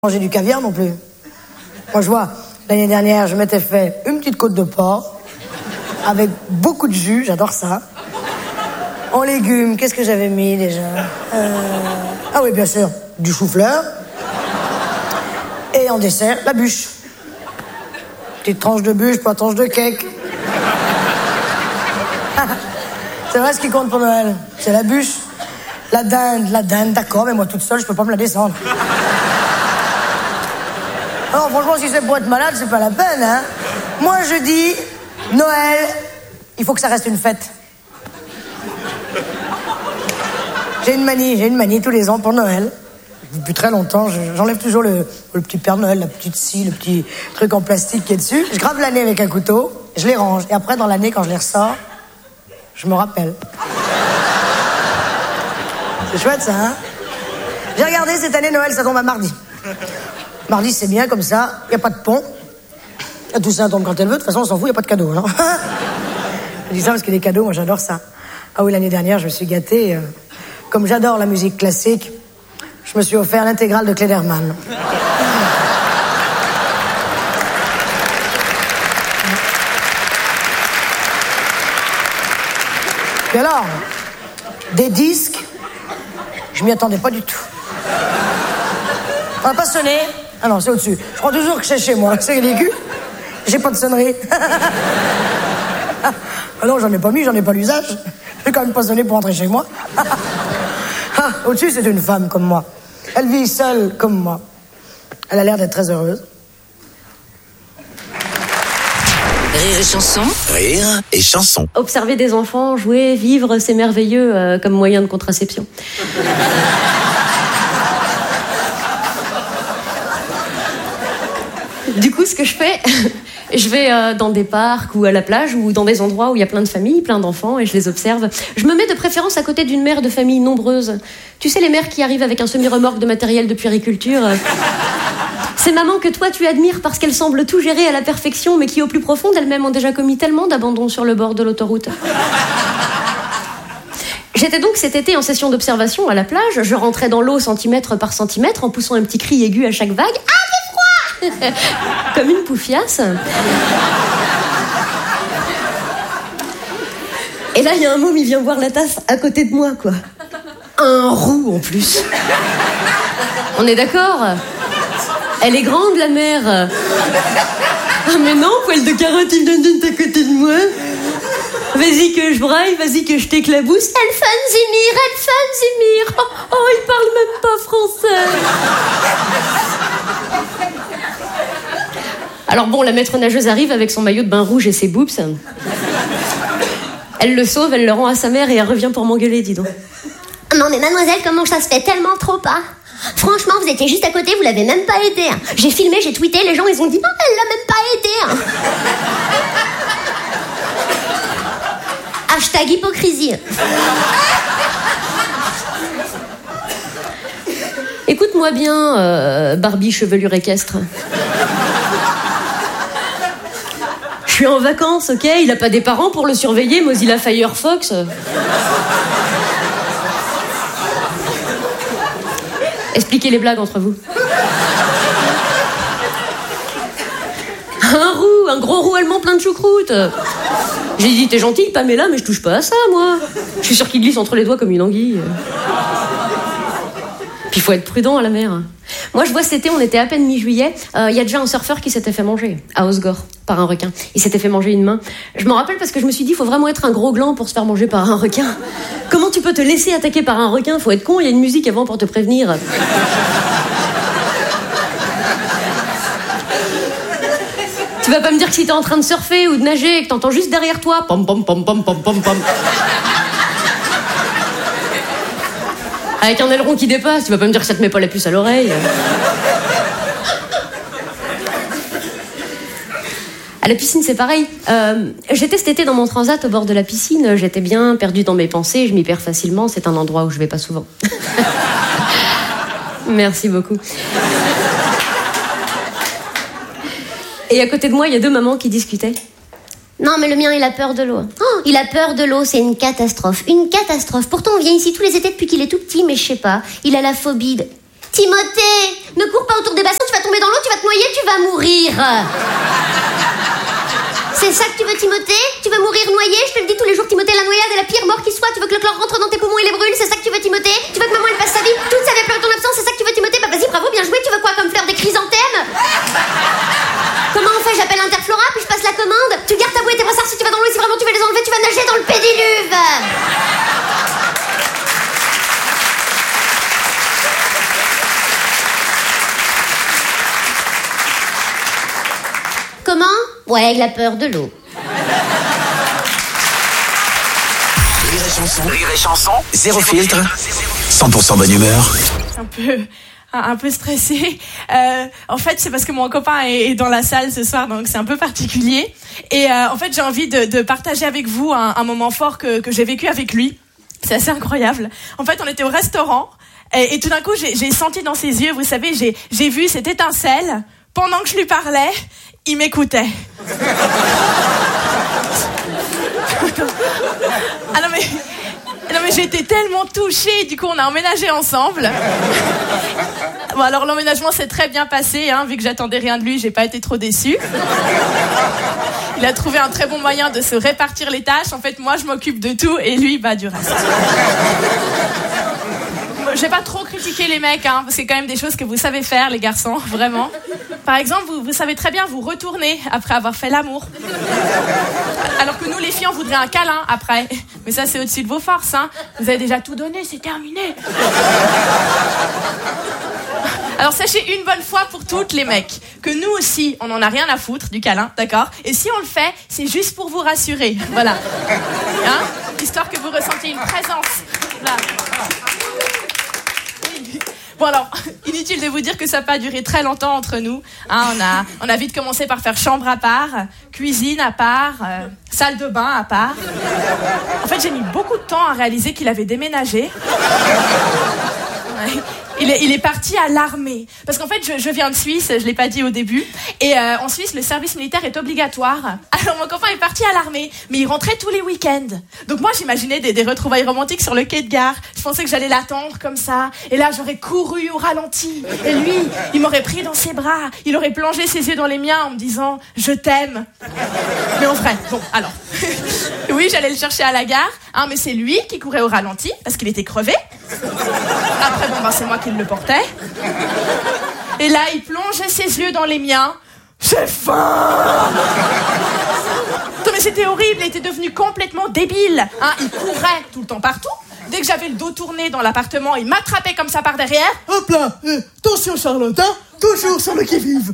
Manger du caviar non plus. Moi, je vois, l'année dernière, je m'étais fait une petite côte de porc avec beaucoup de jus, j'adore ça. En légumes, qu'est-ce que j'avais mis déjà Ah oui, bien sûr, du chou-fleur. Et en dessert, la bûche. Petite tranche de bûche, pas tranche de cake. C'est vrai, ce qui compte pour Noël, c'est la bûche. La dinde, d'accord, mais moi toute seule, je peux pas me la descendre. Non, franchement, si c'est pour être malade, c'est pas la peine, hein. Moi, je dis, Noël, il faut que ça reste une fête. J'ai une manie tous les ans pour Noël. Depuis très longtemps, j'enlève toujours le petit Père Noël, la petite scie, le petit truc en plastique qui est dessus. Je grave l'année avec un couteau, je les range. Et après, dans l'année, quand je les ressors, je me rappelle. C'est chouette, ça, hein. J'ai regardé, cette année, Noël, ça tombe à mardi. Mardi, c'est bien, comme ça, il n'y a pas de pont. La Toussaint tombe quand elle veut, de toute façon, on s'en fout, il n'y a pas de cadeaux, non. Je dis ça parce que les cadeaux, moi, j'adore ça. Ah oui, l'année dernière, je me suis gâtée. Comme j'adore la musique classique, je me suis offert l'intégrale de Klederman. Et alors, des disques, je m'y attendais pas du tout. On n'a pas sonné. Ah non, c'est au-dessus. Je crois toujours que c'est chez moi. C'est ridicule. J'ai pas de sonnerie. Ah non, j'en ai pas mis, j'en ai pas l'usage. J'ai quand même pas sonné pour entrer chez moi. Ah, au-dessus, c'est une femme comme moi. Elle vit seule comme moi. Elle a l'air d'être très heureuse. Rire et chanson. Rire et chanson. Observer des enfants jouer, vivre, c'est merveilleux comme moyen de contraception. Du coup, ce que je fais, je vais dans des parcs ou à la plage ou dans des endroits où il y a plein de familles, plein d'enfants, et je les observe. Je me mets de préférence à côté d'une mère de famille nombreuse. Tu sais, les mères qui arrivent avec un semi-remorque de matériel de puériculture. Ces mamans que toi tu admires parce qu'elles semblent tout gérer à la perfection, mais qui au plus profond d'elles-mêmes ont déjà commis tellement d'abandons sur le bord de l'autoroute. J'étais donc cet été en session d'observation à la plage. Je rentrais dans l'eau centimètre par centimètre en poussant un petit cri aigu à chaque vague. Ah, j'ai froid! Comme une poufiasse. Et là, il y a un môme, il vient boire la tasse à côté de moi, quoi. Un roux, en plus. On est d'accord? Elle est grande, la mère. Ah, mais non, poil de carotte, il vient à côté de moi. Vas-y que je braille, vas-y que je t'éclabousse. Elfanzimir. Oh, il parle même pas français. Alors bon, la maître nageuse arrive avec son maillot de bain rouge et ses boobs. Elle le sauve, elle le rend à sa mère et elle revient pour m'engueuler, dis donc. Non mais mademoiselle, comment ça se fait tellement trop pas? Franchement, vous étiez juste à côté, vous l'avez même pas aidé. J'ai filmé, j'ai tweeté, les gens ils ont dit non, elle l'a même pas aidé. Hashtag hypocrisie. Écoute-moi bien, Barbie chevelure équestre. Je suis en vacances, ok? Il a pas des parents pour le surveiller, Mozilla Firefox. Expliquez les blagues entre vous. Un gros roux allemand plein de choucroute. J'ai dit, t'es gentille, Pamela, mais je touche pas à ça, moi. Je suis sûre qu'il glisse entre les doigts comme une anguille. Puis il faut être prudent à la mer. Moi, je vois cet été, on était à peine mi-juillet. Il y a déjà un surfeur qui s'était fait manger à Osgore par un requin. Il s'était fait manger une main. Je m'en rappelle parce que je me suis dit, il faut vraiment être un gros gland pour se faire manger par un requin. Comment tu peux te laisser attaquer par un requin? Faut être con, il y a une musique avant pour te prévenir. Tu vas pas me dire que si t'es en train de surfer ou de nager et que t'entends juste derrière toi pom pom pom pom pom pom pom avec un aileron qui dépasse, tu vas pas me dire que ça te met pas la puce à l'oreille. À la piscine, c'est pareil. J'étais cet été dans mon transat au bord de la piscine. J'étais bien perdue dans mes pensées. Je m'y perds facilement. C'est un endroit où je vais pas souvent. Merci beaucoup. Et à côté de moi, il y a deux mamans qui discutaient. Non mais le mien il a peur de l'eau. Oh, il a peur de l'eau, c'est une catastrophe. Une catastrophe. Pourtant on vient ici tous les étés depuis qu'il est tout petit, mais je sais pas. Il a la phobie de... Timothée, ne cours pas autour des bassins, tu vas tomber dans l'eau, tu vas te noyer, tu vas mourir. C'est ça que tu veux, Timothée? Tu veux mourir noyé? Je te le dis tous les jours, Timothée, la noyade est la pire mort qui soit. Tu veux que le chlore rentre dans tes poumons et les brûle? C'est ça que tu veux, Timothée? Tu veux que maman elle passe sa vie toute sa vie à pleurer ton absence? C'est ça que tu veux, Timothée? Bah vas-y, bravo, bien joué. Tu veux quoi comme fleur? Des chrysanthèmes? Comment on fait? J'appelle Interflora, puis je passe la commande. Tu gardes ta bouée et tes brassards si tu vas dans l'eau, et si vraiment tu veux les enlever, tu vas nager dans le pédiluve. Comment? Ouais, avec la peur de l'eau. Rire et chanson, zéro filtre, 100% bonne humeur. Un peu stressée. En fait, c'est parce que mon copain est dans la salle ce soir, donc c'est un peu particulier. Et en fait, j'ai envie de partager avec vous un moment fort que j'ai vécu avec lui. C'est assez incroyable. En fait, on était au restaurant et tout d'un coup, j'ai senti dans ses yeux, vous savez, j'ai vu cette étincelle. Pendant que je lui parlais, il m'écoutait. Ah non mais j'ai été tellement touchée, du coup on a emménagé ensemble. Bon alors l'emménagement s'est très bien passé, hein, vu que j'attendais rien de lui, j'ai pas été trop déçue. Il a trouvé un très bon moyen de se répartir les tâches, en fait moi je m'occupe de tout et lui du reste. Je vais pas trop critiquer les mecs, hein, parce que c'est quand même des choses que vous savez faire les garçons, vraiment. Par exemple, vous savez très bien vous retourner après avoir fait l'amour. Alors que nous, les filles, on voudrait un câlin après. Mais ça, c'est au-dessus de vos forces, hein. Vous avez déjà tout donné, c'est terminé. Alors sachez une bonne fois pour toutes, les mecs, que nous aussi, on en a rien à foutre du câlin, d'accord? Et si on le fait, c'est juste pour vous rassurer, voilà. Hein? Histoire que vous ressentiez une présence. Là. Bon alors, inutile de vous dire que ça n'a pas duré très longtemps entre nous. Hein, on a vite commencé par faire chambre à part, cuisine à part, salle de bain à part. En fait, j'ai mis beaucoup de temps à réaliser qu'il avait déménagé. Ouais. Il est parti à l'armée. Parce qu'en fait, je viens de Suisse, je l'ai pas dit au début. Et en Suisse, le service militaire est obligatoire. Alors mon copain est parti à l'armée, mais il rentrait tous les week-ends. Donc moi, j'imaginais des retrouvailles romantiques sur le quai de gare. Je pensais que j'allais l'attendre comme ça. Et là, j'aurais couru au ralenti. Et lui, il m'aurait pris dans ses bras. Il aurait plongé ses yeux dans les miens en me disant « Je t'aime ». Mais en vrai, bon, alors... Oui, j'allais le chercher à la gare, hein, mais c'est lui qui courait au ralenti, parce qu'il était crevé. Après, c'est moi qui le portais. Et là, il plongeait ses yeux dans les miens. J'ai faim! Non, mais c'était horrible, il était devenu complètement débile. Hein, il courait tout le temps partout. Dès que j'avais le dos tourné dans l'appartement, il m'attrapait comme ça par derrière. Hop là, attention Charlotte, hein, toujours sur le qui-vive.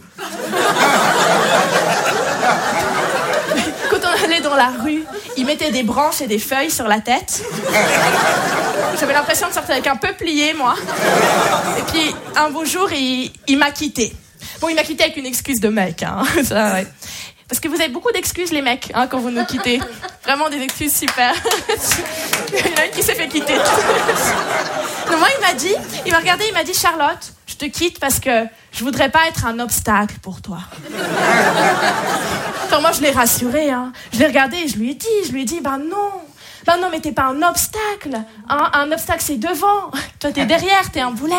Quand on allait dans la rue, il mettait des branches et des feuilles sur la tête. J'avais l'impression de sortir avec un peu plié, moi. Et puis, un beau jour, il m'a quitté. Bon, il m'a quitté avec une excuse de mec, hein. Ça, ouais. Parce que vous avez beaucoup d'excuses, les mecs, hein, quand vous nous quittez. Vraiment des excuses super. Il y en a une qui s'est fait quitter. Donc moi, il m'a regardé, il m'a dit, Charlotte, je te quitte parce que je voudrais pas être un obstacle pour toi. Enfin, moi, je l'ai rassuré, hein. Je l'ai regardé et je lui ai dit, ben non, mais t'es pas un obstacle. Hein. Un obstacle, c'est devant. Toi, t'es derrière, t'es un boulet.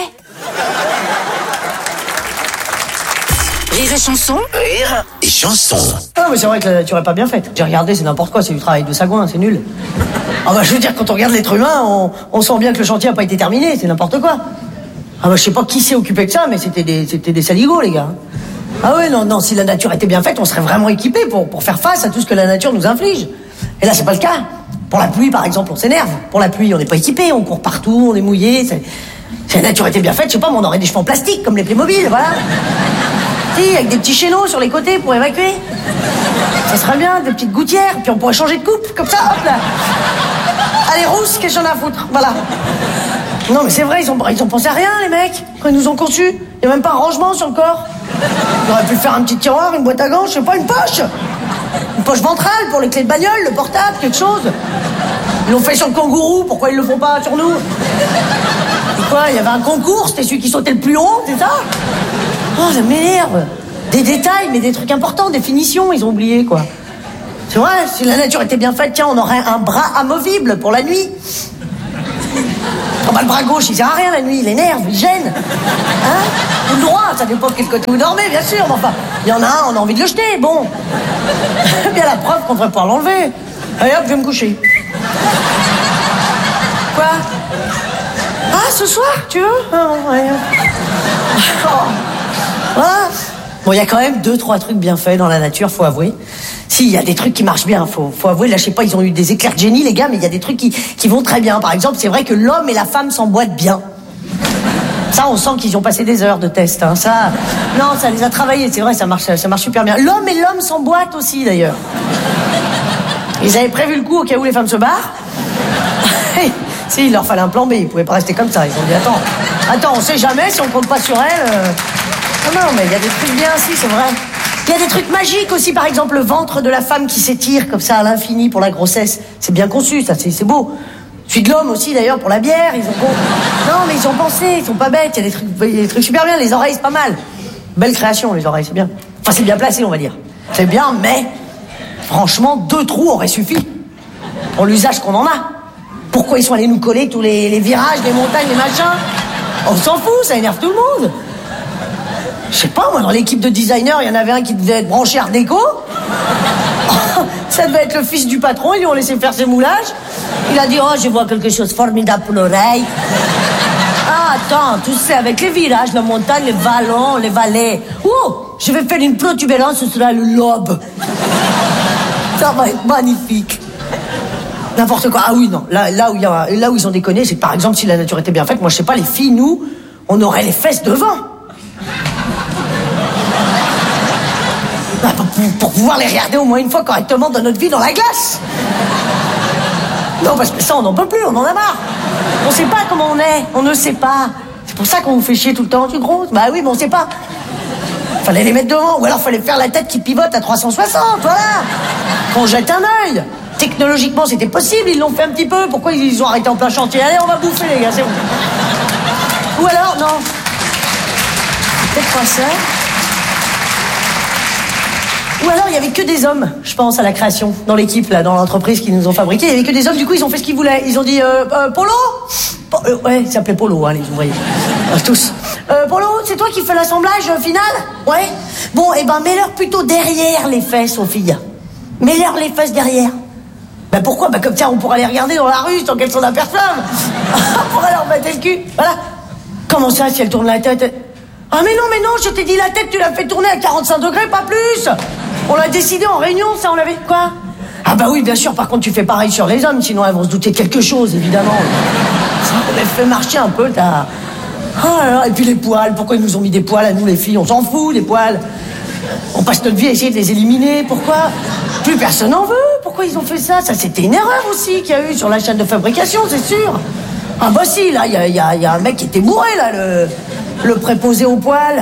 Rire et chanson. Rire et chanson. Ah, mais c'est vrai que la nature est pas bien faite. J'ai regardé, c'est n'importe quoi, c'est du travail de sagouin, c'est nul. Ah bah, je veux dire, quand on regarde l'être humain, on sent bien que le chantier a pas été terminé, c'est n'importe quoi. Ah bah, je sais pas qui s'est occupé de ça, mais c'était des saligots, les gars. Ah ouais, non, si la nature était bien faite, on serait vraiment équipés pour faire face à tout ce que la nature nous inflige. Et là, c'est pas le cas. Pour la pluie, par exemple, on s'énerve. Pour la pluie, on n'est pas équipé, on court partout, on est mouillé. Si la nature était bien faite, je sais pas, on aurait des cheveux en plastique, comme les Playmobil, voilà. Si, avec des petits chaînons sur les côtés pour évacuer. Ça serait bien, des petites gouttières, puis on pourrait changer de coupe, comme ça, hop là. Allez, rousse, qu'est-ce que j'en ai à foutre, voilà. Non, mais c'est vrai, ils ont pensé à rien, les mecs, quand ils nous ont conçus. Il n'y a même pas un rangement sur le corps. Ils auraient pu faire un petit tiroir, une boîte à gants, je sais pas, une poche. Une poche ventrale pour les clés de bagnole, le portable, quelque chose. Ils l'ont fait sur le kangourou, pourquoi ils le font pas sur nous? Et quoi, il y avait un concours, c'était celui qui sautait le plus haut, c'est ça? Oh, ça m'énerve. Des détails, mais des trucs importants, des finitions, ils ont oublié, quoi. C'est vrai, si la nature était bien faite, tiens, on aurait un bras amovible pour la nuit. Oh bah le bras gauche, il sert à rien la nuit, il énerve, il gêne. Hein? Ou le droit, ça dépend de quel côté vous dormez, bien sûr, mais enfin, il y en a un, on a envie de le jeter, bon. Bien la preuve qu'on devrait pouvoir l'enlever. Allez hop, je vais me coucher. Quoi? Ah, ce soir, tu veux? Oh, ouais. Oh. Voilà. Bon, il y a quand même 2-3 trucs bien faits dans la nature, faut avouer. Si, il y a des trucs qui marchent bien, faut avouer. Là, je sais pas, ils ont eu des éclairs de génie, les gars, mais il y a des trucs qui vont très bien. Par exemple, c'est vrai que l'homme et la femme s'emboîtent bien. Ça, on sent qu'ils ont passé des heures de test. Hein. Ça, non, ça les a travaillés, c'est vrai, ça marche super bien. L'homme et l'homme s'emboîtent aussi, d'ailleurs. Ils avaient prévu le coup au cas où les femmes se barrent. Si, il leur fallait un plan B, ils pouvaient pas rester comme ça. Ils ont dit, attends, on sait jamais si on compte pas sur elle. Non, mais il y a des trucs bien, si, c'est vrai. Il y a des trucs magiques aussi, par exemple, le ventre de la femme qui s'étire comme ça à l'infini pour la grossesse. C'est bien conçu, ça, c'est beau. Celui de l'homme aussi, d'ailleurs, pour la bière, Non, mais ils ont pensé, ils sont pas bêtes, il y a des trucs super bien, les oreilles, c'est pas mal. Belle création, les oreilles, c'est bien. Enfin, c'est bien placé, on va dire. C'est bien, mais, franchement, 2 trous auraient suffi. Pour l'usage qu'on en a. Pourquoi ils sont allés nous coller tous les virages, les montagnes, les machins? On s'en fout, ça énerve tout le monde. Je sais pas, moi, dans l'équipe de designers, il y en avait un qui devait être branché Art déco. Ça devait être le fils du patron, ils lui ont laissé faire ses moulages. Il a dit, oh, je vois quelque chose de formidable pour l'oreille. Ah, attends, tu sais, avec les virages, la montagne, les vallons, les vallées. Oh, je vais faire une protubérance, ce sera le lobe. Ça va être magnifique. N'importe quoi. Ah oui, non. Là où ils ont déconné, c'est que par exemple, si la nature était bien faite, moi je sais pas, les filles, nous, on aurait les fesses devant. Pour pouvoir les regarder au moins une fois correctement dans notre vie dans la glace. Non, parce que ça, on n'en peut plus, on en a marre. On sait pas comment on est, on ne sait pas. C'est pour ça qu'on vous fait chier tout le temps, tu grosses. Bah oui, mais on sait pas. Fallait les mettre devant, ou alors fallait faire la tête qui pivote à 360, voilà. Qu'on jette un œil. Technologiquement, c'était possible, ils l'ont fait un petit peu. Pourquoi ils ont arrêté en plein chantier? Allez, on va bouffer, les gars, c'est bon. Ou alors, non. Peut-être pas ça. Ou alors, il y avait que des hommes, je pense, à la création, dans l'équipe, là, dans l'entreprise qui nous ont fabriqué. Il y avait que des hommes, du coup, ils ont fait ce qu'ils voulaient. Ils ont dit, Polo? Ouais, il s'appelait Polo, hein, les ouvriers. Tous. Polo, c'est toi qui fais l'assemblage final? Ouais. Bon, eh ben, mets-leur plutôt derrière les fesses aux filles. Mets-leur les fesses derrière. Ben pourquoi? Ben comme ça, on pourra les regarder dans la rue sans qu'elles s'en aperçoivent. On pourra leur mettre le cul. Voilà. Comment ça, si elles tournent la tête? Ah mais non, je t'ai dit la tête, tu l'as fait tourner à 45 degrés, pas plus. On l'a décidé en réunion, ça, on l'avait... Quoi? Ah bah oui, bien sûr, par contre, tu fais pareil sur les hommes, sinon elles vont se douter de quelque chose, évidemment. On les fait marcher un peu, t'as... Oh là là, et puis les poils, pourquoi ils nous ont mis des poils à nous, les filles? On s'en fout, des poils. On passe notre vie à essayer de les éliminer, pourquoi? Plus personne n'en veut, pourquoi ils ont fait ça? Ça, c'était une erreur aussi qu'il y a eu sur la chaîne de fabrication, c'est sûr. Ah bah si, là, il y a un mec qui était bourré, là, le préposé aux poils.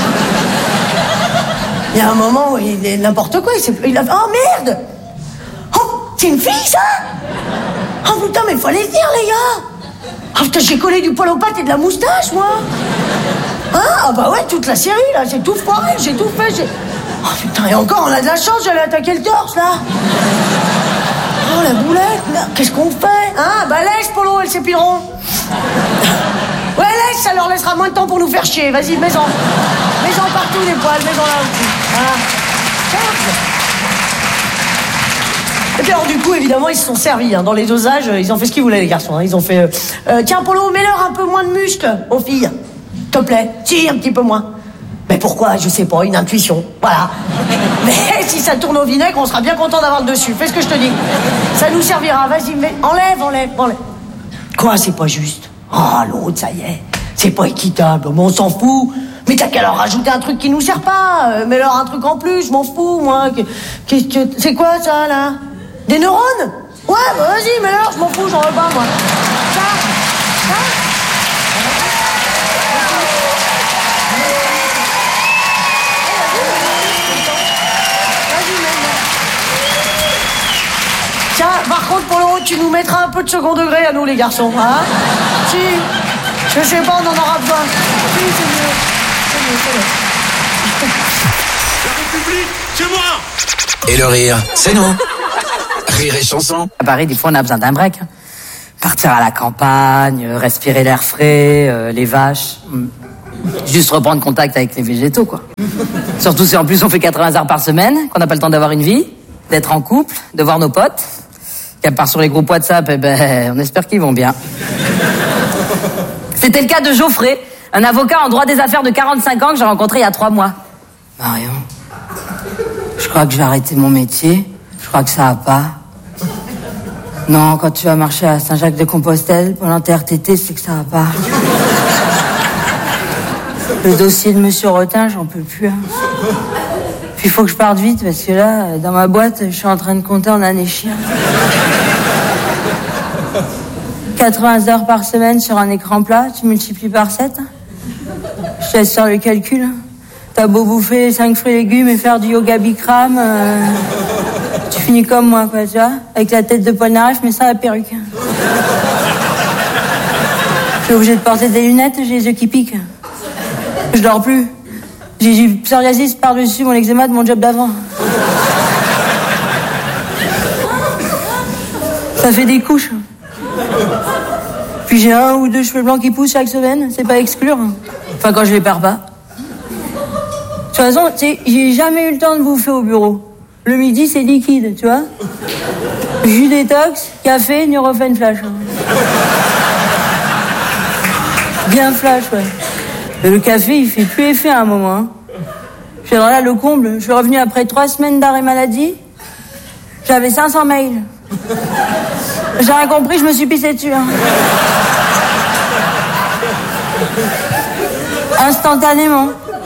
Il y a un moment où il est n'importe quoi, il a fait... Oh merde! Oh, c'est une fille, ça? Oh putain, mais il fallait le dire, les gars! Ah putain, j'ai collé du poil aux pattes et de la moustache, moi! Hein? Ah bah ouais, toute la série, là, j'ai tout foiré, j'ai tout fait, Oh putain, et encore, on a de la chance, j'allais attaquer le torse, là! Oh, la boulette, qu'est-ce qu'on fait? Hein? Bah laisse, Polo, elles s'épileront! Ouais, laisse, ça leur laissera moins de temps pour nous faire chier, vas-y, mets-en! Mets-en partout, les poils, mets-en là aussi! Voilà. Et puis alors, du coup, évidemment, ils se sont servis, hein, dans les dosages, ils ont fait ce qu'ils voulaient, les garçons, hein, ils ont fait... tiens, Polo, mets-leur un peu moins de muscles aux filles! S'il te plaît, si, un petit peu moins. Mais pourquoi? Je sais pas, une intuition. Voilà. Mais si ça tourne au vinaigre, on sera bien content d'avoir le dessus. Fais ce que je te dis. Ça nous servira. Vas-y, enlève. Quoi, c'est pas juste? Oh, l'autre, ça y est. C'est pas équitable. Mais on s'en fout. Mais t'as qu'à leur rajouter un truc qui nous sert pas. Mets-leur un truc en plus, je m'en fous, moi. C'est quoi, ça, là? Des neurones? Ouais, bah vas-y, mets-leur, je m'en fous, j'en veux pas, moi. Ça? Tiens, par contre, pour le haut, tu nous mettras un peu de second degré à nous, les garçons, hein? Si, je sais pas, on en aura besoin. Si, c'est mieux. La République, c'est moi! Et le rire, c'est nous. Rire et chanson. À Paris, des fois, on a besoin d'un break. Partir à la campagne, respirer l'air frais, les vaches. Juste reprendre contact avec les végétaux, quoi. Surtout si en plus on fait 80 heures par semaine, qu'on n'a pas le temps d'avoir une vie, d'être en couple, de voir nos potes. Qu'à part sur les groupes WhatsApp, on espère qu'ils vont bien. C'était le cas de Geoffrey, un avocat en droit des affaires de 45 ans que j'ai rencontré il y a 3 mois. Marion, je crois que je vais arrêter mon métier. Je crois que ça va pas. Non, quand tu vas marcher à Saint-Jacques-de-Compostelle pendant tes RTT, c'est que ça va pas. Le dossier de Monsieur Rotin, j'en peux plus. Hein. Puis il faut que je parte vite parce que là, dans ma boîte, je suis en train de compter en année chien. 80 heures par semaine sur un écran plat, tu multiplies par 7. Je te laisse faire le calcul. T'as beau bouffer 5 fruits et légumes et faire du yoga Bikram, tu finis comme moi, quoi, tu vois, avec la tête de Polnareff, mais sans la perruque. Je suis obligée de porter des lunettes, j'ai les yeux qui piquent. Je dors plus. J'ai du psoriasis par-dessus mon eczéma de mon job d'avant. Ça fait des couches. Puis j'ai 1 ou 2 cheveux blancs qui poussent chaque semaine, c'est pas à exclure. Enfin, quand je les perds pas. De toute façon, tu sais, j'ai jamais eu le temps de bouffer au bureau. Le midi, c'est liquide, tu vois. Jus détox, café, Nurofen flash. Bien flash, ouais. Et le café, il fait plus effet à un moment. Hein. Je suis là, le comble. Je suis revenu après 3 semaines d'arrêt maladie. J'avais 500 mails. J'ai rien compris, je me suis pissé dessus. Hein. Instantanément.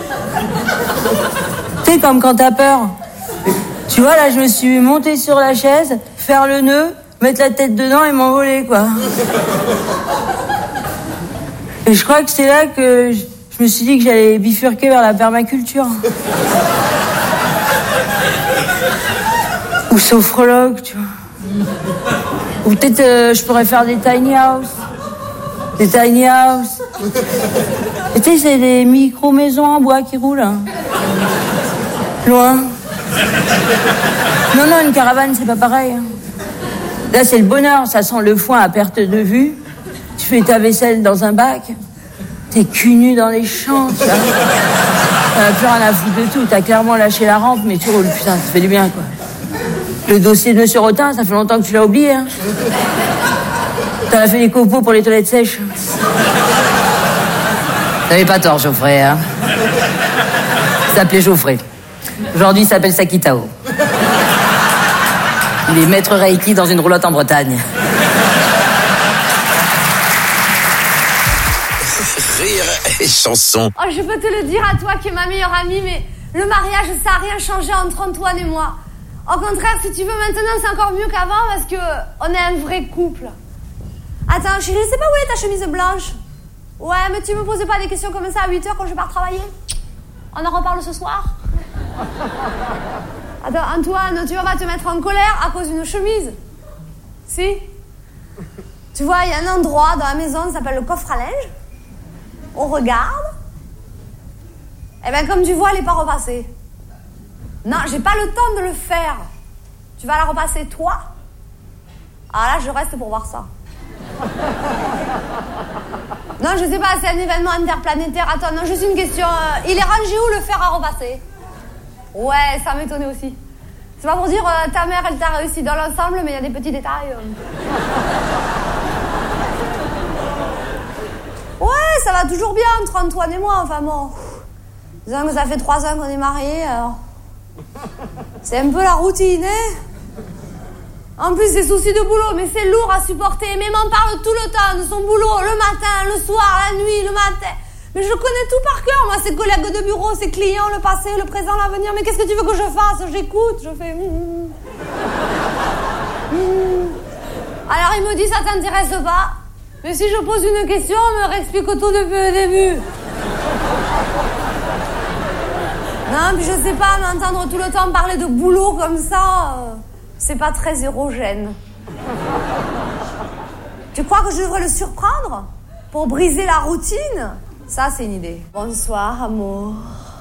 Tu sais, comme quand t'as peur. Tu vois, là, je me suis montée sur la chaise, faire le nœud, mettre la tête dedans et m'envoler, quoi. Et je crois que c'est là que je me suis dit que j'allais bifurquer vers la permaculture. Ou sophrologue, tu vois. Ou peut-être je pourrais faire des tiny house. Des tiny house. Et tu sais, c'est des micro-maisons en bois qui roulent. Hein. Loin. Non, une caravane, c'est pas pareil. Hein. Là, c'est le bonheur. Ça sent le foin à perte de vue. Tu fais ta vaisselle dans un bac. T'es cul nu dans les champs, tu vois. T'as plus rien à foutre de tout. T'as clairement lâché la rampe, mais tu roules. Putain, ça fait du bien, quoi. Le dossier de Monsieur Rotin, ça fait longtemps que tu l'as oublié, hein. T'en as fait des copeaux pour les toilettes sèches. T'avais pas tort, Geoffrey, hein. Il s'appelait Geoffrey. Aujourd'hui, il s'appelle Sakitao. Il est maître Reiki dans une roulotte en Bretagne. Rire et chanson. Oh, je peux te le dire à toi qui es ma meilleure amie, mais le mariage, ça n'a rien changé entre Antoine et moi. Au contraire, si tu veux, maintenant, c'est encore mieux qu'avant parce que on est un vrai couple. Attends, chérie, je sais pas où est ta chemise blanche. Ouais, mais tu me poses pas des questions comme ça à 8h quand je pars travailler. On en reparle ce soir. Attends, Antoine, tu vas pas te mettre en colère à cause d'une chemise. Si. Tu vois, il y a un endroit dans la maison, ça s'appelle le coffre à linge. On regarde. Et ben comme tu vois, elle n'est pas repassée. Non, j'ai pas le temps de le faire. Tu vas la repasser toi. Ah là, je reste pour voir ça. Non, je sais pas, c'est un événement interplanétaire. Attends, non, juste une question. Il est rangé où le fer à repasser? Ouais, ça m'étonnait aussi. C'est pas pour dire ta mère, elle t'a réussi dans l'ensemble, mais il y a des petits détails. Ouais, ça va toujours bien entre Antoine et moi, enfin bon. Disons que ça fait 3 ans qu'on est mariés, alors... C'est un peu la routine, hein. En plus, c'est soucis de boulot, mais c'est lourd à supporter. Mais m'en parle tout le temps de son boulot, le matin, le soir, la nuit, le matin. Mais je connais tout par cœur, moi, ses collègues de bureau, ses clients, le passé, le présent, l'avenir. Mais qu'est-ce que tu veux que je fasse? J'écoute, je fais... Alors il me dit, ça t'intéresse pas? Mais si je pose une question, on me réexplique tout depuis le début. Non, puis je sais pas, m'entendre tout le temps parler de boulot comme ça, c'est pas très érogène. Tu crois que je devrais le surprendre? Pour briser la routine? Ça, c'est une idée. Bonsoir, amour.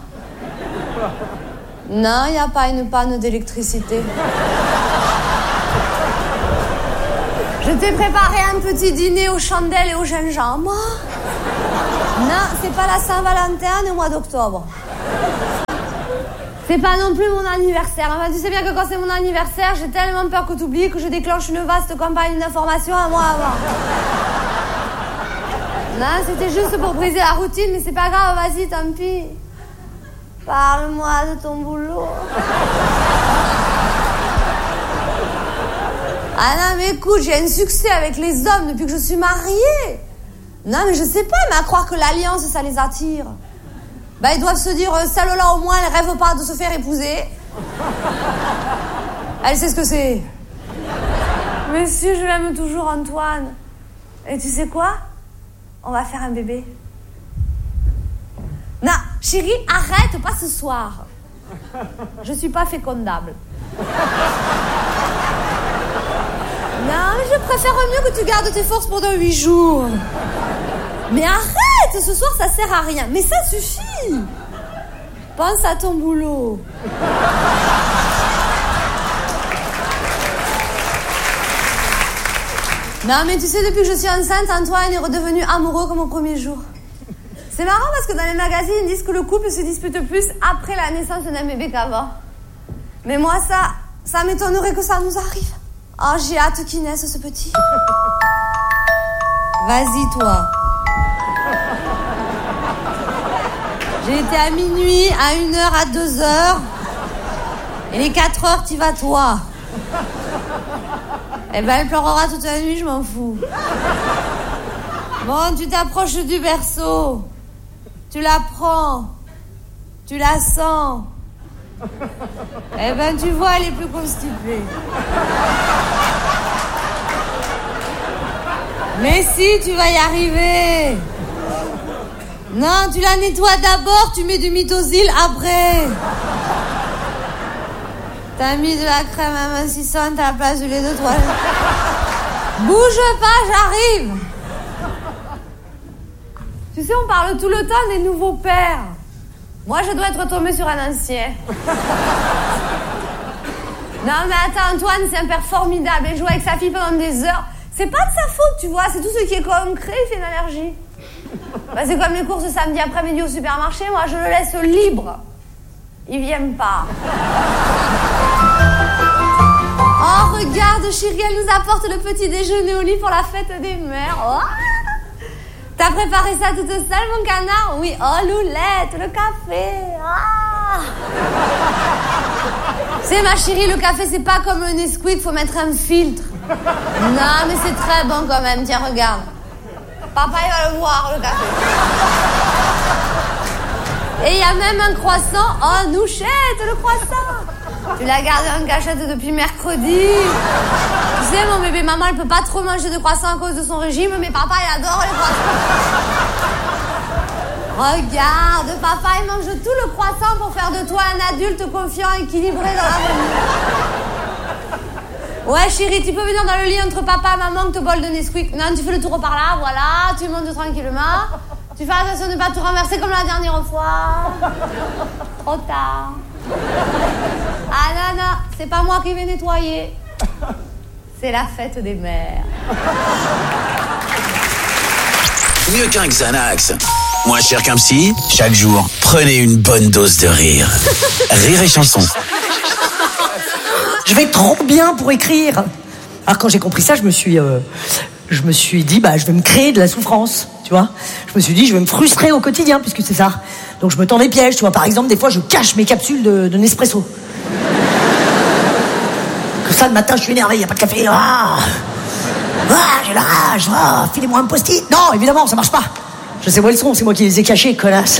Non, il n'y a pas une panne d'électricité. Je t'ai préparé un petit dîner aux chandelles et au gingembre. Non, c'est pas la Saint-Valentin au mois d'octobre. C'est pas non plus mon anniversaire. Enfin, tu sais bien que quand c'est mon anniversaire, j'ai tellement peur que t'oublies que je déclenche une vaste campagne d'information à moi avant. Non, c'était juste pour briser la routine, mais c'est pas grave, vas-y, tant pis. Parle-moi de ton boulot. Ah non, mais écoute, j'ai un succès avec les hommes depuis que je suis mariée. Non, mais je sais pas, mais à croire que l'alliance, ça les attire. Bah, ils doivent se dire, celle-là, au moins, elle rêve pas de se faire épouser. Elle sait ce que c'est. Mais si, je l'aime toujours, Antoine. Et tu sais quoi? On va faire un bébé. Non, chérie, arrête, pas ce soir. Je suis pas fécondable. Non, mais je préfère mieux que tu gardes tes forces pendant 8 jours. Mais arrête, ce soir ça sert à rien. Mais ça suffit. Pense à ton boulot. Non, mais tu sais, depuis que je suis enceinte, Antoine est redevenu amoureux comme au premier jour. C'est marrant parce que dans les magazines, ils disent que le couple se dispute plus après la naissance d'un bébé qu'avant. Mais moi, ça m'étonnerait que ça nous arrive. Oh, j'ai hâte qu'il naisse, ce petit. Vas-y, toi. J'ai été à minuit, à 1h, à 2h. Et les 4h, t'y vas, toi. Eh ben, elle pleurera toute la nuit, je m'en fous. Bon, tu t'approches du berceau. Tu la prends. Tu la sens. Eh ben, tu vois, elle est plus constipée. Mais si, tu vas y arriver. Non, tu la nettoies d'abord, tu mets du Mitosil après. T'as mis de la crème amincissante à la place du lait de toilette. Bouge pas, j'arrive. Tu sais, on parle tout le temps des nouveaux pères. Moi, je dois être tombée sur un ancien. Non, mais attends, Antoine, c'est un père formidable. Il joue avec sa fille pendant des heures. C'est pas de sa faute, tu vois. C'est tout ce qui est concret, il fait une allergie. Bah, c'est comme les courses samedi après-midi au supermarché. Moi, je le laisse libre. Il vient pas. Oh, regarde, chérie, elle nous apporte le petit déjeuner au lit pour la fête des mères. Oh, t'as préparé ça toute seule, mon canard? Oui, oh, Loulette, le café. Ah. C'est ma chérie, le café, c'est pas comme un Nesquik, faut mettre un filtre. Non, mais c'est très bon quand même. Tiens, regarde. Papa, il va le voir, le café. Et il y a même un croissant. Oh, Nouchette, le croissant. Tu l'as gardé en cachette depuis mercredi. Tu sais, mon bébé maman, elle peut pas trop manger de croissant à cause de son régime, mais papa, il adore les croissants. Regarde, papa, il mange tout le croissant pour faire de toi un adulte confiant, équilibré dans la vie. Ouais, chérie, tu peux venir dans le lit entre papa et maman que te bol de Nesquik. Non, tu fais le tour par là, voilà, tu montes tranquillement. Tu fais attention de ne pas te renverser comme la dernière fois. Trop tard. Ah non, c'est pas moi qui vais nettoyer. C'est la fête des mères. Mieux qu'un Xanax. Moins cher qu'un psy, chaque jour, prenez une bonne dose de rire. Rire et chanson. Je vais trop bien pour écrire. Alors quand j'ai compris ça, je me suis dit, bah, je vais me créer de la souffrance, tu vois. Je me suis dit, je vais me frustrer au quotidien, puisque c'est ça. Donc je me tends des pièges, tu vois. Par exemple, des fois, je cache mes capsules de Nespresso. Comme ça, le matin, je suis énervé, il n'y a pas de café. J'ai la rage. Filez-moi un post-it. Non, évidemment, ça marche pas. Je sais où elles sont, c'est moi qui les ai cachées, connasse.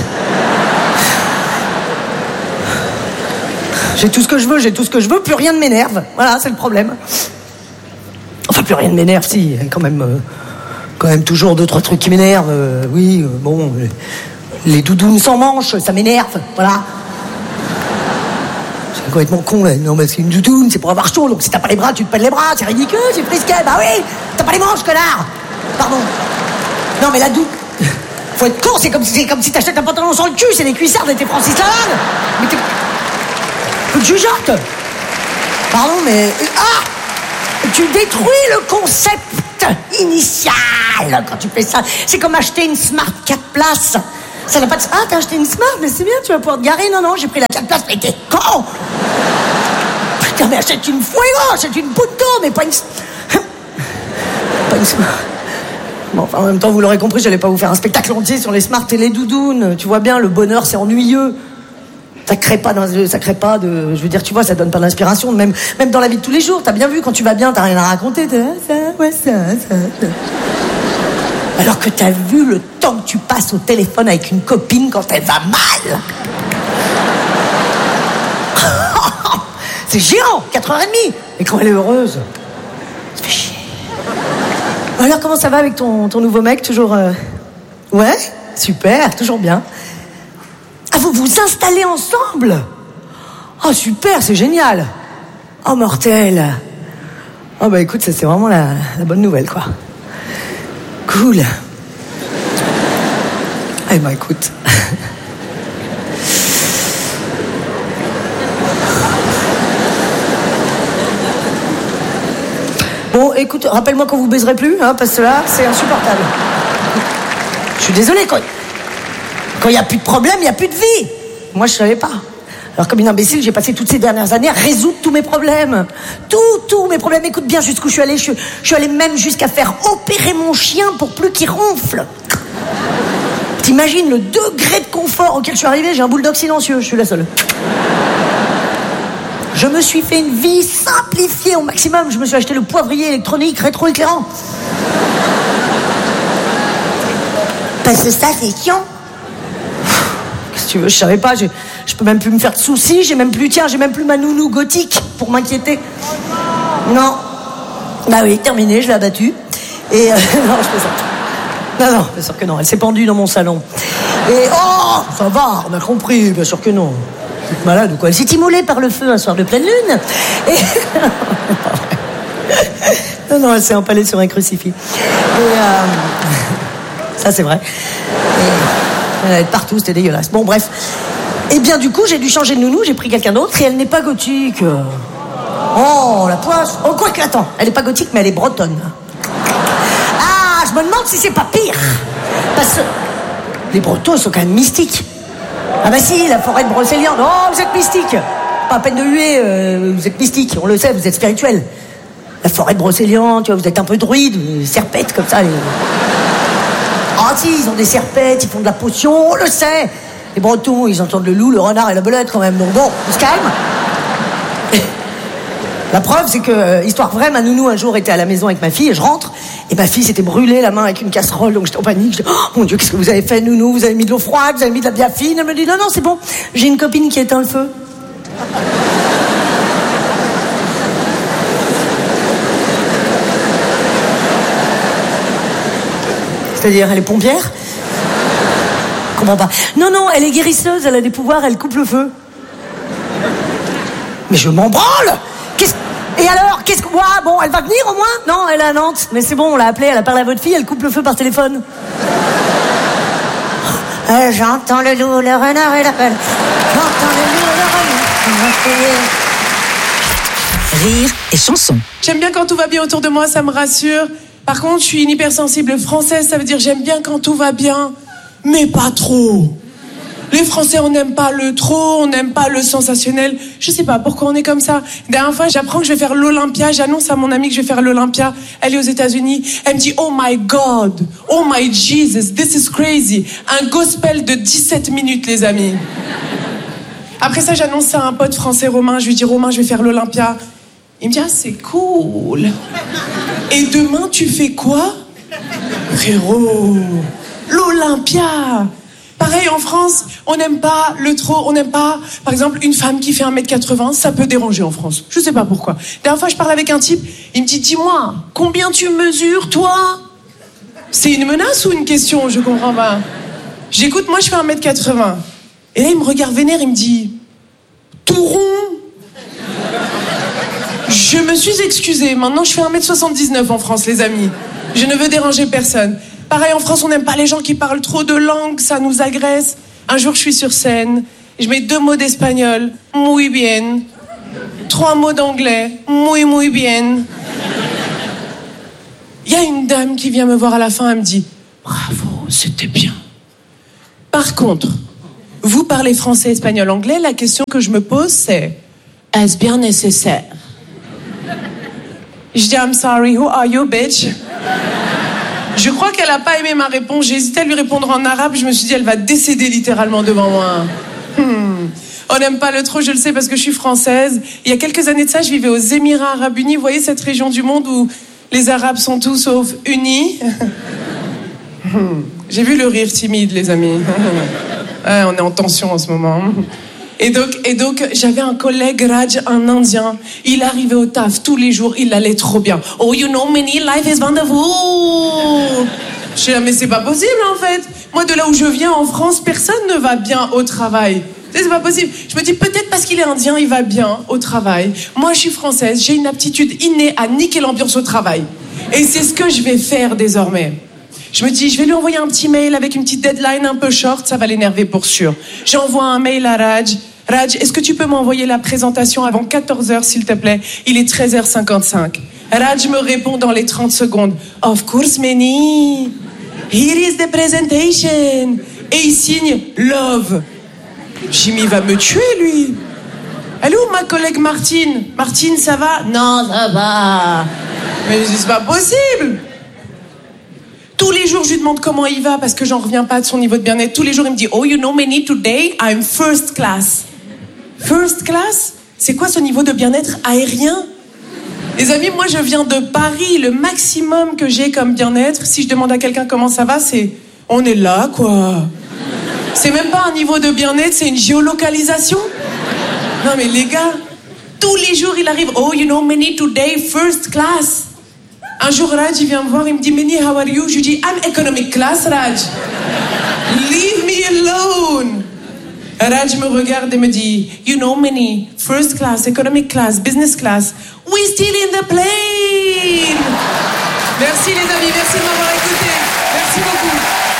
J'ai tout ce que je veux, plus rien ne m'énerve. Voilà, c'est le problème. Enfin, plus rien ne m'énerve, si, quand même toujours 2-3 trucs qui m'énervent. Bon, les doudounes sans manches, ça m'énerve, voilà. C'est complètement con, là. Non, mais c'est une doudoune, c'est pour avoir chaud, donc si t'as pas les bras, tu te pèles les bras, c'est ridicule, c'est frisquet, bah oui, t'as pas les manches, connard. Pardon. Non, mais la doudoune... Faut être con, c'est comme si t'achètes un pantalon sans le cul, c'est les cuissards de tes Francis Lalanne. Mais t'es... Peu de jugeote. Pardon, mais... Tu détruis le concept initial quand tu fais ça. C'est comme acheter une Smart 4 places. Ça n'a pas de... Ah, t'as acheté une Smart, mais c'est bien, tu vas pouvoir te garer. Non, j'ai pris la 4 places, mais t'es con. Putain, mais achète une Fuego, achète une Punto, mais pas une... Pas une Smart. Bon, enfin, en même temps, vous l'aurez compris, j'allais pas vous faire un spectacle entier sur les Smart et les doudounes. Tu vois bien, le bonheur, c'est ennuyeux. Ça crée pas de... Je veux dire, tu vois, ça donne pas d'inspiration. Même dans la vie de tous les jours, t'as bien vu, quand tu vas bien, t'as rien à raconter. Ça. Alors que t'as vu le temps que tu passes au téléphone avec une copine quand elle va mal. C'est géant, 4h30. Et quand elle est heureuse, ça fait chier. Alors, comment ça va avec ton nouveau mec, toujours... Ouais, super, toujours bien. Ah, vous vous installez ensemble? Oh, super, c'est génial. Oh, mortel. Oh, bah écoute, ça c'est vraiment la bonne nouvelle, quoi. Cool. Eh ben, écoute. Bon, écoute, rappelle-moi quand vous baiserez plus, hein, parce que là, c'est insupportable. Je suis désolée, quand il n'y a plus de problème, il n'y a plus de vie. Moi, je savais pas. Alors, comme une imbécile, j'ai passé toutes ces dernières années à résoudre tous mes problèmes. Tous mes problèmes. Écoute bien jusqu'où je suis allée. Je suis allée même jusqu'à faire opérer mon chien pour plus qu'il ronfle. T'imagines le degré de confort auquel je suis arrivée? J'ai un bulldog silencieux, je suis la seule. Je me suis fait une vie simplifiée au maximum. Je me suis acheté le poivrier électronique rétroéclairant. Parce que ça, c'est chiant. Qu'est-ce que tu veux? Je savais pas. Je peux même plus me faire de soucis. J'ai même plus ma nounou gothique pour m'inquiéter. Non. Bah oui, terminé, je l'ai abattue. Et non, je plaisante. Non, bien sûr que non. Elle s'est pendue dans mon salon. Et oh, ça va, on a compris. Bien sûr que non. Toute malade ou quoi? Elle s'est immolée par le feu un soir de pleine lune. Et... non, elle s'est empalée sur un crucifix. Et ça, c'est vrai. Et... elle est partout, c'était dégueulasse. Bon, bref. Et bien, du coup, j'ai dû changer de nounou, j'ai pris quelqu'un d'autre et elle n'est pas gothique. Oh, la poisse. Oh, quoi que, attends, elle n'est pas gothique, mais elle est bretonne. Ah, je me demande si c'est pas pire. Parce que les Bretons, ils sont quand même mystiques. Ah bah si, la forêt de Brocéliande. Oh, vous êtes mystique. Pas à peine de huer, vous êtes mystique. On le sait, vous êtes spirituel. La forêt de Brocéliande, tu vois, vous êtes un peu druide, serpette comme ça. Ah si, ils ont des serpettes, ils font de la potion, on le sait. Les Bretons, ils entendent le loup, le renard et la belette quand même. Donc bon, on se calme. La preuve, c'est que, histoire vraie, ma nounou un jour était à la maison avec ma fille et je rentre et ma fille s'était brûlée la main avec une casserole, donc j'étais en panique. Je dis, oh mon Dieu, qu'est-ce que vous avez fait, nounou? Vous avez mis de l'eau froide, vous avez mis de la biafine? Elle me dit, non, c'est bon, j'ai une copine qui éteint le feu. C'est-à-dire, elle est pompière? Comment pas? Non, elle est guérisseuse, elle a des pouvoirs, elle coupe le feu. Mais je m'en branle! Et alors, bon, elle va venir au moins? Non, elle est à Nantes. Mais c'est bon, on l'a appelée, elle a parlé à votre fille, elle coupe le feu par téléphone. J'entends le loup, le renard et la belle. J'entends le loup, le renard. Rire et chanson. J'aime bien quand tout va bien autour de moi, ça me rassure. Par contre, je suis une hypersensible française, ça veut dire j'aime bien quand tout va bien, mais pas trop. Les Français, on n'aime pas le trop, on n'aime pas le sensationnel. Je sais pas pourquoi on est comme ça. La dernière fois, j'apprends que je vais faire l'Olympia. J'annonce à mon amie que je vais faire l'Olympia. Elle est aux États-Unis. Elle me dit, oh my God, oh my Jesus, this is crazy. Un gospel de 17 minutes, les amis. Après ça, j'annonce ça à un pote français, Romain. Je lui dis, Romain, je vais faire l'Olympia. Il me dit, ah, c'est cool. Et demain, tu fais quoi? Frérot, l'Olympia. Pareil, en France, on n'aime pas le trop, on n'aime pas, par exemple, une femme qui fait 1m80, ça peut déranger en France. Je sais pas pourquoi. La dernière fois, je parle avec un type, il me dit, dis-moi, combien tu mesures, toi? C'est une menace ou une question? Je comprends pas. J'écoute, moi, je fais 1m80. Et là, il me regarde vénère, il me dit, tout rond? Je me suis excusée. Maintenant, je fais 1m79 en France, les amis. Je ne veux déranger personne. Pareil, en France, on n'aime pas les gens qui parlent trop de langues, ça nous agresse. Un jour, je suis sur scène, je mets 2 mots d'espagnol, muy bien. 3 mots d'anglais, muy bien. Il y a une dame qui vient me voir à la fin, elle me dit « Bravo, c'était bien. » Par contre, vous parlez français, espagnol, anglais, la question que je me pose, c'est « Est-ce bien nécessaire ?» Je dis « I'm sorry, who are you, bitch ?» Je crois qu'elle n'a pas aimé ma réponse. J'ai hésité à lui répondre en arabe. Je me suis dit, elle va décéder littéralement devant moi. On n'aime pas le trop, je le sais, parce que je suis française. Il y a quelques années de ça, je vivais aux Émirats Arabes Unis. Vous voyez cette région du monde où les Arabes sont tous sauf unis. J'ai vu le rire timide, les amis. Ouais, on est en tension en ce moment. Et donc, j'avais un collègue, Raj, un Indien. Il arrivait au taf tous les jours, il allait trop bien. Oh, you know, many life is wonderful. Je suis là, mais c'est pas possible, en fait. Moi, de là où je viens, en France, personne ne va bien au travail. C'est pas possible. Je me dis, peut-être parce qu'il est indien, il va bien au travail. Moi, je suis française, j'ai une aptitude innée à niquer l'ambiance au travail. Et c'est ce que je vais faire désormais. Je me dis, je vais lui envoyer un petit mail avec une petite deadline un peu short, ça va l'énerver pour sûr. J'envoie un mail à Raj. Raj, est-ce que tu peux m'envoyer la présentation avant 14h, s'il te plaît? Il est 13h55. Raj me répond dans les 30 secondes. Of course, Manny. Here is the presentation. Et il signe Love. Jimmy va me tuer, lui. Elle est où, ma collègue Martine? Martine, ça va? Non, ça va. Mais c'est pas possible. Tous les jours, je lui demande comment il va parce que j'en reviens pas de son niveau de bien-être. Tous les jours, il me dit, oh, you know, Manny, today, I'm first class. First class? C'est quoi ce niveau de bien-être aérien? Les amis, moi, je viens de Paris. Le maximum que j'ai comme bien-être, si je demande à quelqu'un comment ça va, c'est, on est là, quoi. C'est même pas un niveau de bien-être, c'est une géolocalisation. Non, mais les gars, tous les jours, il arrive, oh, you know, Manny, today, first class. Un jour, Raj, il vient me voir, il me dit, Manny, how are you? Je lui dis, I'm economic class, Raj. Leave me alone. Raj me regarde et me dit, you know, Manny, first class, economic class, business class, we still in the plane. Merci les amis, merci de m'avoir écouté. Merci beaucoup.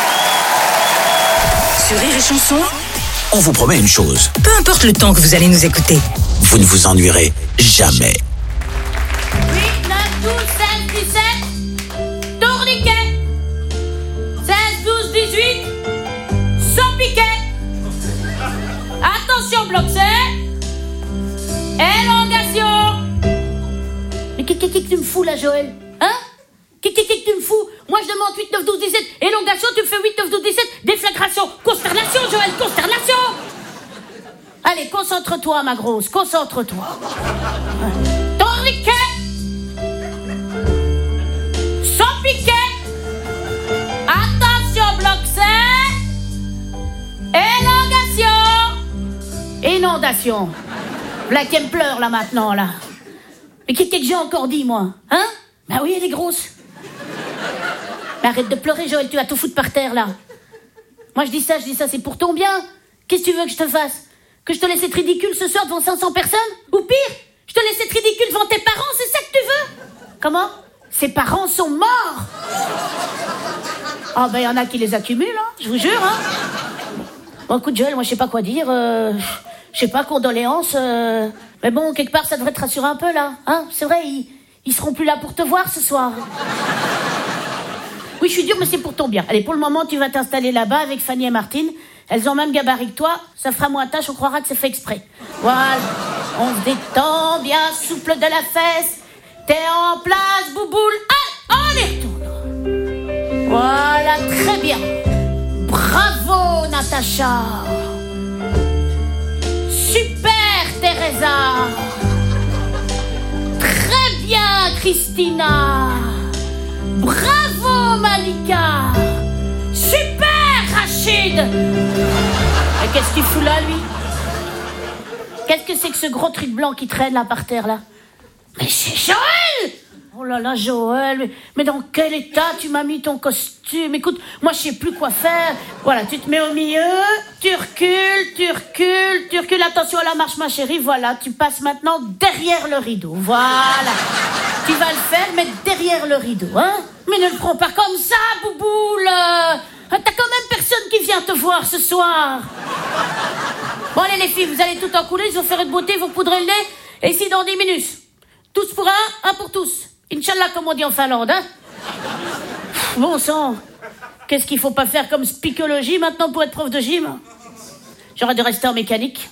Sur Rire et Chanson, On vous promet une chose. peu importe le temps que vous allez nous écouter, Vous ne vous ennuierez jamais. 8, 9, 12, 16, 17. Tourniquet. 16, 12, 18. Sans piquet. Attention, bloc C. Élongation. Mais qu'est-ce que tu me fous là, Joël? Hein? Qu'est-ce que tu me fous? Moi je demande 8, 9, 12, 17. Élongation, tu me fais 8, 9, 12, 17. Déflagration. Consternation, Joël, consternation. Allez, concentre-toi, ma grosse, concentre-toi. Tourniquet. Sans piquet. Attention, bloc C. Élongation. Inondation. Là qui me pleure, là, maintenant, là. Mais qu'est-ce que j'ai encore dit, moi? Hein? Bah oui, elle est grosse. Mais arrête de pleurer, Joël, tu vas tout foutre par terre, là. Moi, je dis ça, c'est pour ton bien. Qu'est-ce que tu veux que je te fasse? Que je te laisse être ridicule ce soir devant 500 personnes? Ou pire, je te laisse être ridicule devant tes parents, c'est ça que tu veux? Comment? Ses parents sont morts. Ah ben, il y en a qui les accumulent, hein, je vous jure, hein. Bon, écoute, Joël, moi, je sais pas quoi dire. Je sais pas, condoléances. Mais bon, quelque part, ça devrait te rassurer un peu, là. Hein? C'est vrai, ils seront plus là pour te voir ce soir. Oui, je suis dure, mais c'est pour ton bien. Allez, pour le moment, tu vas t'installer là-bas avec Fanny et Martine. Elles ont même gabarit que toi. Ça fera moins tâche, on croira que c'est fait exprès. Voilà. On se détend, bien souple de la fesse. T'es en place, bouboule. Allez, on y retourne. Voilà, très bien. Bravo, Natacha. Super, Teresa. Très bien, Christina. Bravo, Malika. Super, Rachid. Et qu'est-ce qu'il fout là, lui? Qu'est-ce que c'est que ce gros truc blanc qui traîne là par terre, là? Mais c'est Joël! Oh là là, Joël, mais dans quel état tu m'as mis ton costume? Écoute, moi je sais plus quoi faire. Voilà, tu te mets au milieu, tu recules. Attention à la marche, ma chérie. Voilà, tu passes maintenant derrière le rideau. Voilà. Tu vas le faire, mais derrière le rideau, hein? Mais ne le prends pas comme ça, bouboule. T'as quand même personne qui vient te voir ce soir. Bon, allez les filles, vous allez tout encouler, ils vont faire une beauté, vous poudrez le nez. Et ici dans 10 minutes. Tous pour un pour tous. Inch'Allah, comme on dit en Finlande, hein? Bon sang, qu'est-ce qu'il faut pas faire comme spicologie maintenant pour être prof de gym? J'aurais dû rester en mécanique.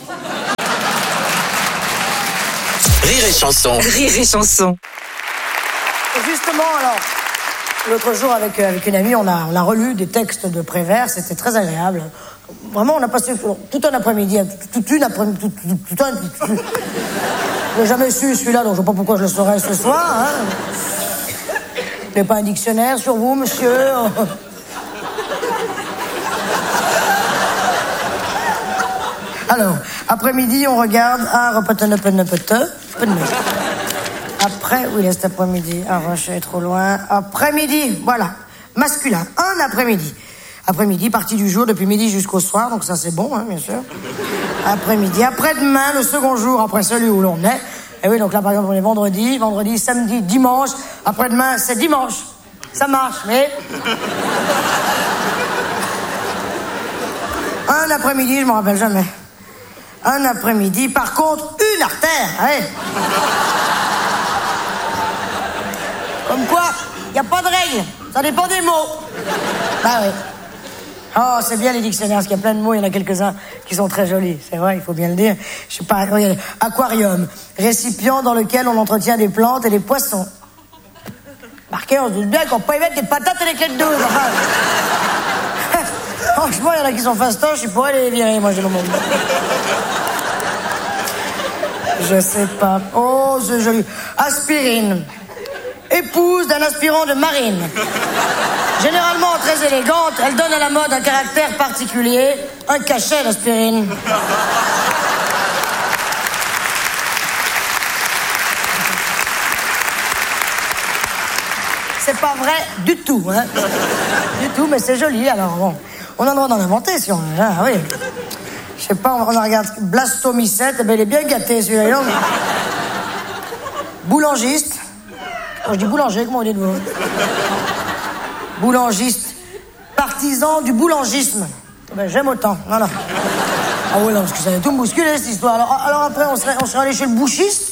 Rire et chanson. Rire et chanson. Justement, alors, l'autre jour, avec une amie, on a relu des textes de Prévert, c'était très agréable. Vraiment, on a passé tout un après-midi, je l'ai jamais su, celui-là, donc je sais pas pourquoi je le saurais ce soir. Hein. Vous n'avez pas un dictionnaire sur vous, monsieur? Alors, après-midi, on regarde Après, oui, là, cet après-midi. Ah, je suis trop loin. Après-midi, voilà. Masculin, un après-midi. Après-midi, partie du jour, depuis midi jusqu'au soir, donc ça c'est bon, hein, bien sûr. Après-midi, après-demain, le second jour, après celui où l'on est. Et oui, donc là, par exemple, on est vendredi, samedi, dimanche. Après-demain, c'est dimanche. Ça marche, mais... Un après-midi, je m'en rappelle jamais. Un après-midi, par contre, une artère, ouais. Comme quoi, il n'y a pas de règle. Ça dépend des mots. Bah oui. Oh, c'est bien les dictionnaires, parce qu'il y a plein de mots, il y en a quelques-uns qui sont très jolis. C'est vrai, il faut bien le dire. Je sais pas, regardez, aquarium, récipient dans lequel on entretient des plantes et des poissons. Marqué, on se doute bien qu'on peut y mettre des patates et des clés de douze. Enfin. Franchement, il y en a qui sont fastoches, ils pourraient les virer, moi, j'ai le monde. Je sais pas. Oh, c'est joli. Aspirine. Épouse d'un aspirant de marine. Généralement très élégante, elle donne à la mode un caractère particulier, un cachet d'aspirine. C'est pas vrai du tout, hein. Du tout, mais c'est joli, alors bon. On a le droit d'en inventer, si on... Ah oui. Je sais pas, on regarde blastomycète, ben il est bien gâté, celui-là. Boulangiste. Oh, je dis boulanger, comment vous dites-vous? Boulangiste. Partisan du boulangisme. Ben, j'aime autant, voilà. Ah oui, non, parce que ça allait tout me bousculer, cette histoire. Alors après, on serait allé chez le bouchiste?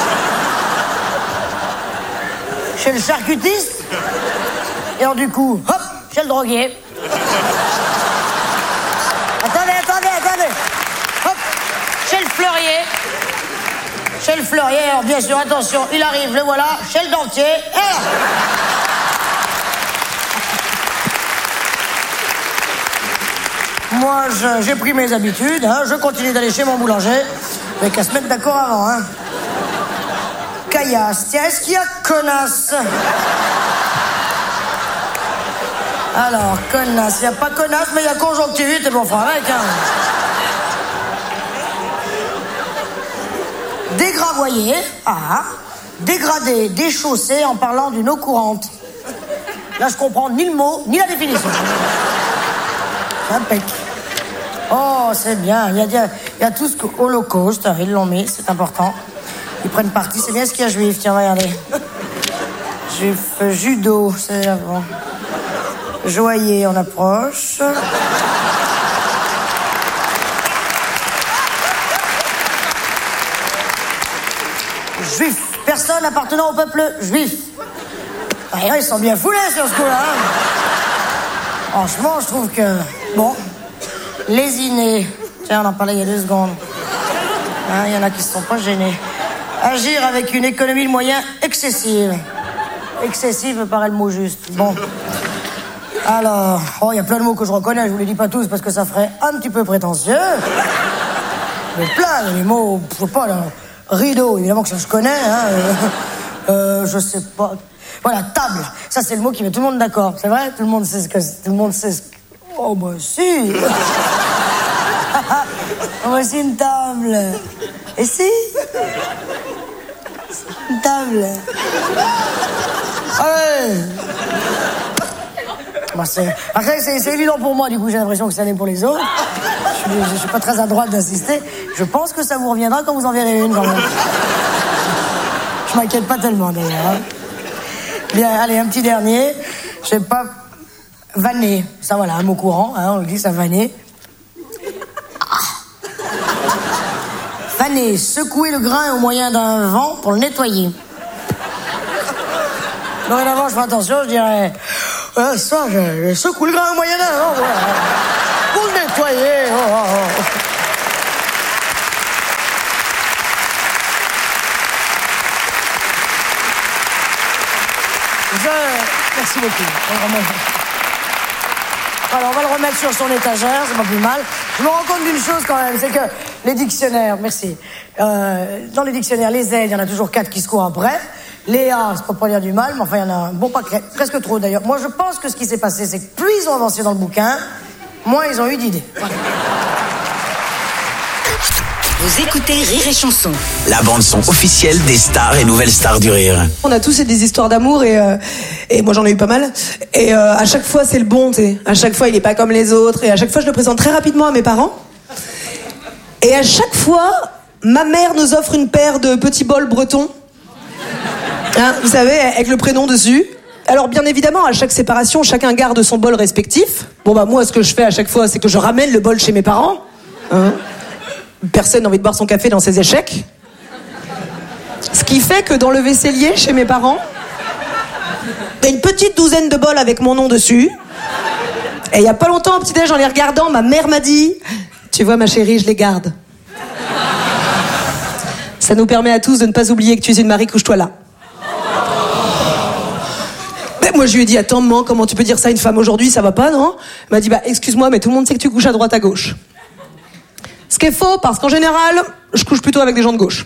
Chez le charcutiste? Et alors, du coup, hop, chez le droguier. Attendez. Hop, chez le fleurier. Chez le fleurier, alors bien sûr, attention, il arrive, le voilà, chez le dentier, et là. Moi, j'ai pris mes habitudes, hein, je continue d'aller chez mon boulanger, mais qu'à se mettre d'accord avant, hein. Caillasse, tiens, est-ce qu'il y a connasse? Alors, connasse, il n'y a pas connasse, mais il y a conjonctivite, et bon, on fera avec, hein. Dégravoyer, dégrader, déchausser en parlant d'une eau courante. Là, je comprends ni le mot, ni la définition. Impec. Oh, c'est bien. Il y a tout ce qu'Holocauste, ils l'ont mis, c'est important. Ils prennent parti, c'est bien ce qu'il y a juif. Tiens, regardez. Juif, judo, c'est avant. Joyer, on approche. Juif, personne appartenant au peuple juif. Ah, ils sont bien foulés sur ce coup-là. Hein. Franchement, je trouve que... Bon, lésiner. Tiens, on en parlait il y a 2 secondes. Il y en a qui ne se sont pas gênés. Agir avec une économie de moyens excessive. Excessive me paraît le mot juste. Bon. Alors, il y a plein de mots que je reconnais, je vous les dis pas tous parce que ça ferait un petit peu prétentieux. Mais plein, il y a des mots, je sais pas, là... Rideau, évidemment que ça je connais, hein. Je sais pas. Voilà, table. Ça, c'est le mot qui met tout le monde d'accord. C'est vrai? Tout le monde sait ce que... Tout le monde sait ce que... Oh, bah si. Voici une table. Et si? Une table. Allez. Bah, après, c'est évident pour moi, du coup, j'ai l'impression que ça l'est pour les autres. Je suis pas très à droite d'insister. Je pense que ça vous reviendra quand vous en verrez une, quand même. Je m'inquiète pas tellement, d'ailleurs. Bien, allez, un petit dernier. Je sais pas... Vanner. Ça, voilà, un mot courant, hein, on le dit, ça vanner. Vanner, secouer le grain au moyen d'un vent pour le nettoyer. Dorénavant, je fais attention, je dirais... ça, je secoue le grain moyen âge, hein, voilà. Pour le nettoyer. Merci beaucoup. Alors, on va le remettre sur son étagère, c'est pas plus mal. Je me rends compte d'une chose quand même, c'est que les dictionnaires, merci. Dans les dictionnaires, les Z, il y en a toujours 4 qui se courent après. Les A, c'est pas pour dire du mal, mais enfin, il y en a un bon paquet, presque trop d'ailleurs. Moi, je pense que ce qui s'est passé, c'est que plus ils ont avancé dans le bouquin, moins ils ont eu d'idées. Voilà. Vous écoutez Rire et Chanson. La bande-son officielle des stars et nouvelles stars du rire. On a tous des histoires d'amour et moi j'en ai eu pas mal. Et à chaque fois c'est le bon, tu sais. À chaque fois il est pas comme les autres. Et à chaque fois je le présente très rapidement à mes parents. Et à chaque fois, ma mère nous offre une paire de petits bols bretons. Hein, vous savez, avec le prénom dessus. Alors bien évidemment, à chaque séparation, chacun garde son bol respectif. Bon bah moi ce que je fais à chaque fois, c'est que je ramène le bol chez mes parents. Hein. Personne n'a envie de boire son café dans ses échecs. Ce qui fait que dans le vaisselier, chez mes parents, il y a une petite douzaine de bols avec mon nom dessus. Et il y a pas longtemps, au petit-déj, en les regardant, ma mère m'a dit « Tu vois, ma chérie, je les garde. Ça nous permet à tous de ne pas oublier que tu es une Marie, couche-toi là. » Ben, moi, je lui ai dit « Attends, maman, comment tu peux dire ça à une femme aujourd'hui? Ça va pas, non ?» Elle m'a dit « Bah, excuse-moi, mais tout le monde sait que tu couches à droite, à gauche. » Ce qui est faux, parce qu'en général, je couche plutôt avec des gens de gauche.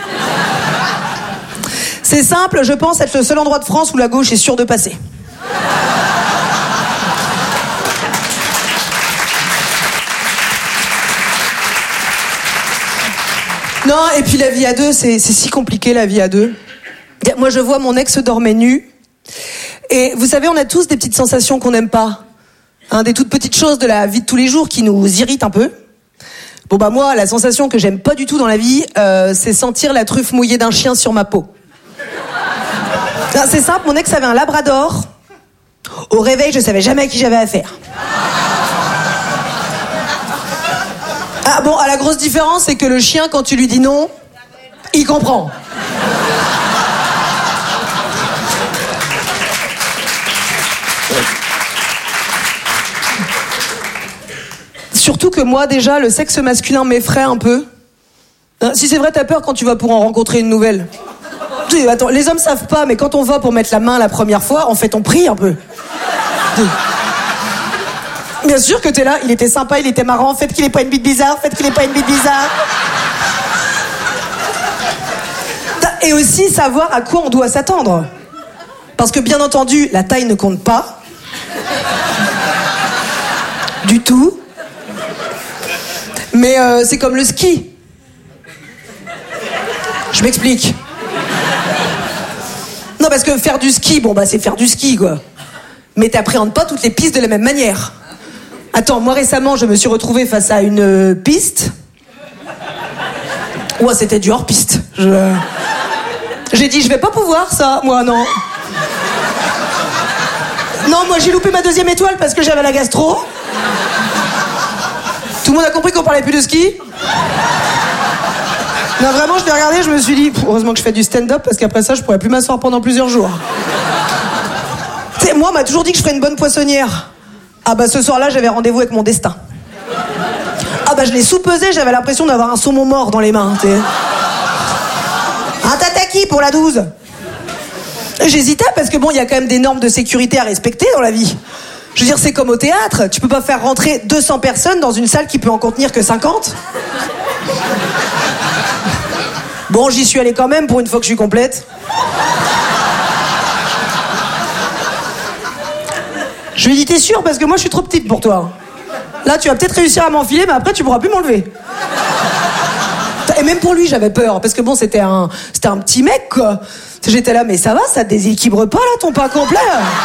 C'est simple, je pense être le seul endroit de France où la gauche est sûre de passer. Non, et puis la vie à deux, c'est si compliqué, la vie à deux. Moi, je vois mon ex dormait nu. Et vous savez, on a tous des petites sensations qu'on n'aime pas. Hein, des toutes petites choses de la vie de tous les jours qui nous irritent un peu. Bon bah moi, la sensation que j'aime pas du tout dans la vie, c'est sentir la truffe mouillée d'un chien sur ma peau. C'est simple, mon ex avait un labrador. Au réveil, je savais jamais à qui j'avais affaire. Ah bon, la grosse différence, c'est que le chien, quand tu lui dis non, il comprend. Surtout que moi, déjà, le sexe masculin m'effraie un peu. Si c'est vrai, t'as peur quand tu vas pour en rencontrer une nouvelle. Attends, les hommes savent pas, mais quand on va pour mettre la main la première fois, on fait ton prix un peu. Bien sûr que t'es là, il était sympa, il était marrant, faites qu'il ait pas une bite bizarre, faites qu'il ait pas une bite bizarre. Et aussi savoir à quoi on doit s'attendre. Parce que bien entendu, la taille ne compte pas. Du tout. Mais c'est comme le ski. Je m'explique. Non, parce que faire du ski, bon bah c'est faire du ski, quoi. Mais t'appréhendes pas toutes les pistes de la même manière. Attends, moi récemment, je me suis retrouvée face à une piste. Ouais, c'était du hors-piste. J'ai dit, je vais pas pouvoir ça, moi, non. Non, moi j'ai loupé ma 2e étoile parce que j'avais la gastro. Tout le monde a compris qu'on parlait plus de ski? Non, vraiment, je l'ai regardé, je me suis dit, heureusement que je fais du stand-up parce qu'après ça, je pourrais plus m'asseoir pendant plusieurs jours. Tu sais, moi, on m'a toujours dit que je ferais une bonne poissonnière. Ah bah ce soir-là, j'avais rendez-vous avec mon destin. Ah bah je l'ai sous-pesé, j'avais l'impression d'avoir un saumon mort dans les mains, tu sais. Un tataki pour la 12. J'hésitais parce que bon, il y a quand même des normes de sécurité à respecter dans la vie. Je veux dire, c'est comme au théâtre. Tu peux pas faire rentrer 200 personnes dans une salle qui peut en contenir que 50. Bon, j'y suis allée quand même pour une fois que je suis complète. Je lui ai dit, t'es sûre? Parce que moi, je suis trop petite pour toi. Là, tu vas peut-être réussir à m'enfiler, mais après, tu pourras plus m'enlever. Et même pour lui, j'avais peur. Parce que bon, c'était un petit mec, quoi. J'étais là, mais ça va, ça te déséquilibre pas, là, ton pas complet?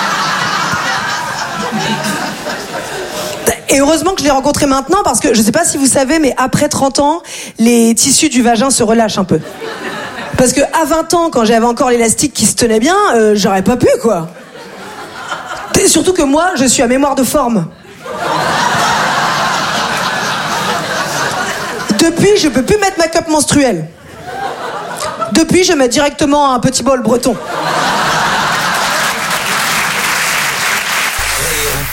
Et heureusement que je l'ai rencontré maintenant parce que je sais pas si vous savez, mais après 30 ans, les tissus du vagin se relâchent un peu. Parce que à 20 ans, quand j'avais encore l'élastique qui se tenait bien, j'aurais pas pu, quoi. Et surtout que moi, je suis à mémoire de forme. Depuis, je peux plus mettre ma cup menstruelle. Depuis, je mets directement un petit bol breton.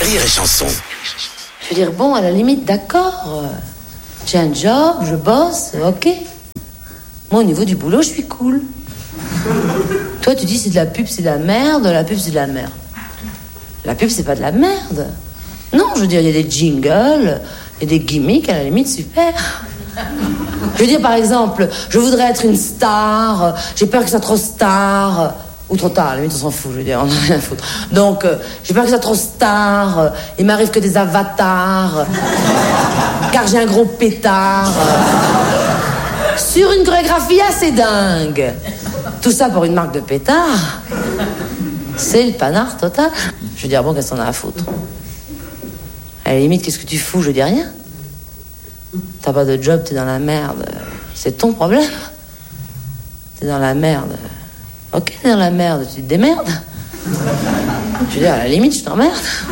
Rire et Chanson. Je veux dire, bon, à la limite, d'accord. J'ai un job, je bosse, ok. Moi, au niveau du boulot, je suis cool. Toi, tu dis c'est de la pub, c'est de la merde. La pub, c'est de la merde. La pub, c'est pas de la merde. Non, je veux dire, il y a des jingles, il y a des gimmicks, à la limite, super. Je veux dire, par exemple, je voudrais être une star, j'ai peur que ça soit trop star, ou trop tard, à la limite, on s'en fout, je veux dire, on n'a rien à foutre. Donc, j'ai peur que ça soit trop star, il m'arrive que des avatars, car j'ai un gros pétard, sur une chorégraphie assez dingue. Tout ça pour une marque de pétard, c'est le panard total. Je veux dire, bon, qu'est-ce qu'on a à foutre? À la limite, qu'est-ce que tu fous? Je dis rien. T'as pas de job, t'es dans la merde. C'est ton problème. T'es dans la merde. Ok, t'es dans la merde, tu te démerdes. Je veux dire, à la limite, je t'emmerde.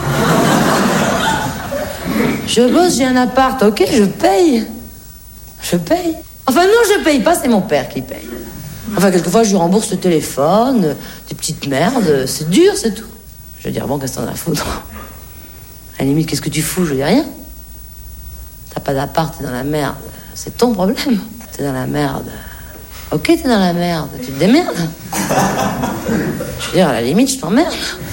Je bosse, j'ai un appart, ok, je paye. Je paye. Enfin non, je paye pas, c'est mon père qui paye. Enfin, quelquefois, je lui rembourse le téléphone, des petites merdes, c'est dur, c'est tout. Je veux dire, bon, qu'est-ce que t'en as à foutre? À la limite, qu'est-ce que tu fous? Je dis rien. T'as pas d'appart, t'es dans la merde. C'est ton problème. T'es dans la merde. Ok, t'es dans la merde. Tu te démerdes. Je veux dire, à la limite, je t'emmerde.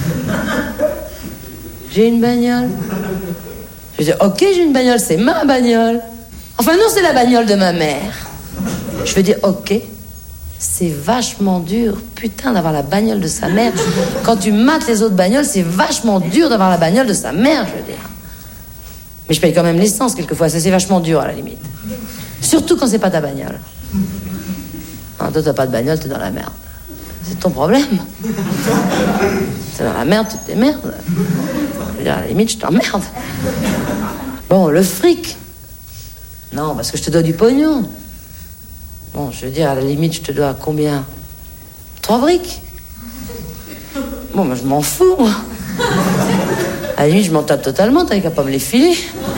J'ai une bagnole. Je veux dire, ok, j'ai une bagnole, c'est ma bagnole. Enfin, non, c'est la bagnole de ma mère. Je veux dire, ok, c'est vachement dur, putain, d'avoir la bagnole de sa mère. Quand tu mates les autres bagnoles, c'est vachement dur d'avoir la bagnole de sa mère, je veux dire. Mais je paye quand même l'essence quelquefois, ça c'est vachement dur à la limite. Surtout quand c'est pas ta bagnole. Non, toi t'as pas de bagnole, t'es dans la merde. C'est ton problème. T'es dans la merde, tu te démerdes. Je veux dire, à la limite, je t'emmerde. Bon, le fric. Non, parce que je te dois du pognon. Bon, je veux dire, à la limite, je te dois combien? 3 briques. Bon, moi, je m'en fous, moi. À la limite, je m'en tape totalement, t'as qu'à pas me les filer.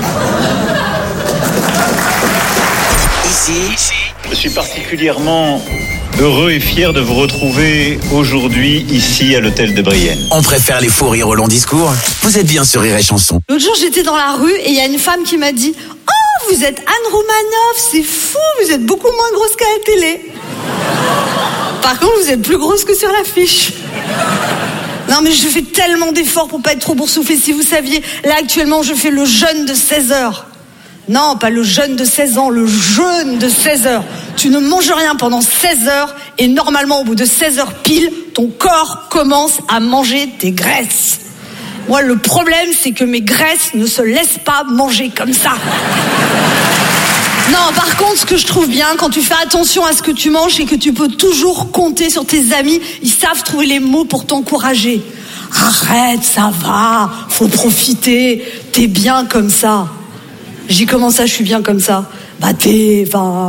Ici, je suis particulièrement heureux et fier de vous retrouver aujourd'hui, ici, à l'hôtel de Brienne. On préfère les faux rires au long discours. Vous êtes bien sur Rire et Chanson. L'autre jour, j'étais dans la rue et il y a une femme qui m'a dit « Oh, vous êtes Anne Romanoff, c'est fou, vous êtes beaucoup moins grosse qu'à la télé. Par contre, vous êtes plus grosse que sur l'affiche. » Non, mais je fais tellement d'efforts pour pas être trop boursouflée. Si vous saviez, là, actuellement, je fais le jeûne de 16 heures. Non, pas le jeûne de 16 ans, le jeûne de 16 heures. Tu ne manges rien pendant 16 heures et normalement, au bout de 16 heures pile, ton corps commence à manger tes graisses. Moi, le problème, c'est que mes graisses ne se laissent pas manger comme ça. Non, par contre, ce que je trouve bien, quand tu fais attention à ce que tu manges, c'est que tu peux toujours compter sur tes amis. Ils savent trouver les mots pour t'encourager. Arrête, ça va, faut profiter, t'es bien comme ça. Je dis, comment ça, je suis bien comme ça? Bah, de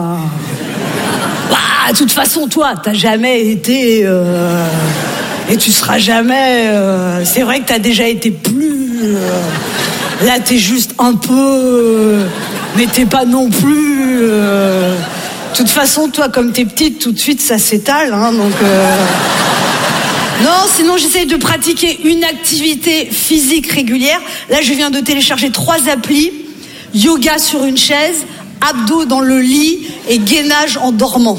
toute façon, toi, t'as jamais été... Et tu seras jamais... c'est vrai que t'as déjà été plus... là, t'es juste un peu... mais t'es pas non plus... De toute façon, toi, comme t'es petite, tout de suite, ça s'étale, hein, donc... Non, sinon, j'essaye de pratiquer une activité physique régulière. Là, je viens de télécharger 3 applis. Yoga sur une chaise, abdos dans le lit et gainage en dormant.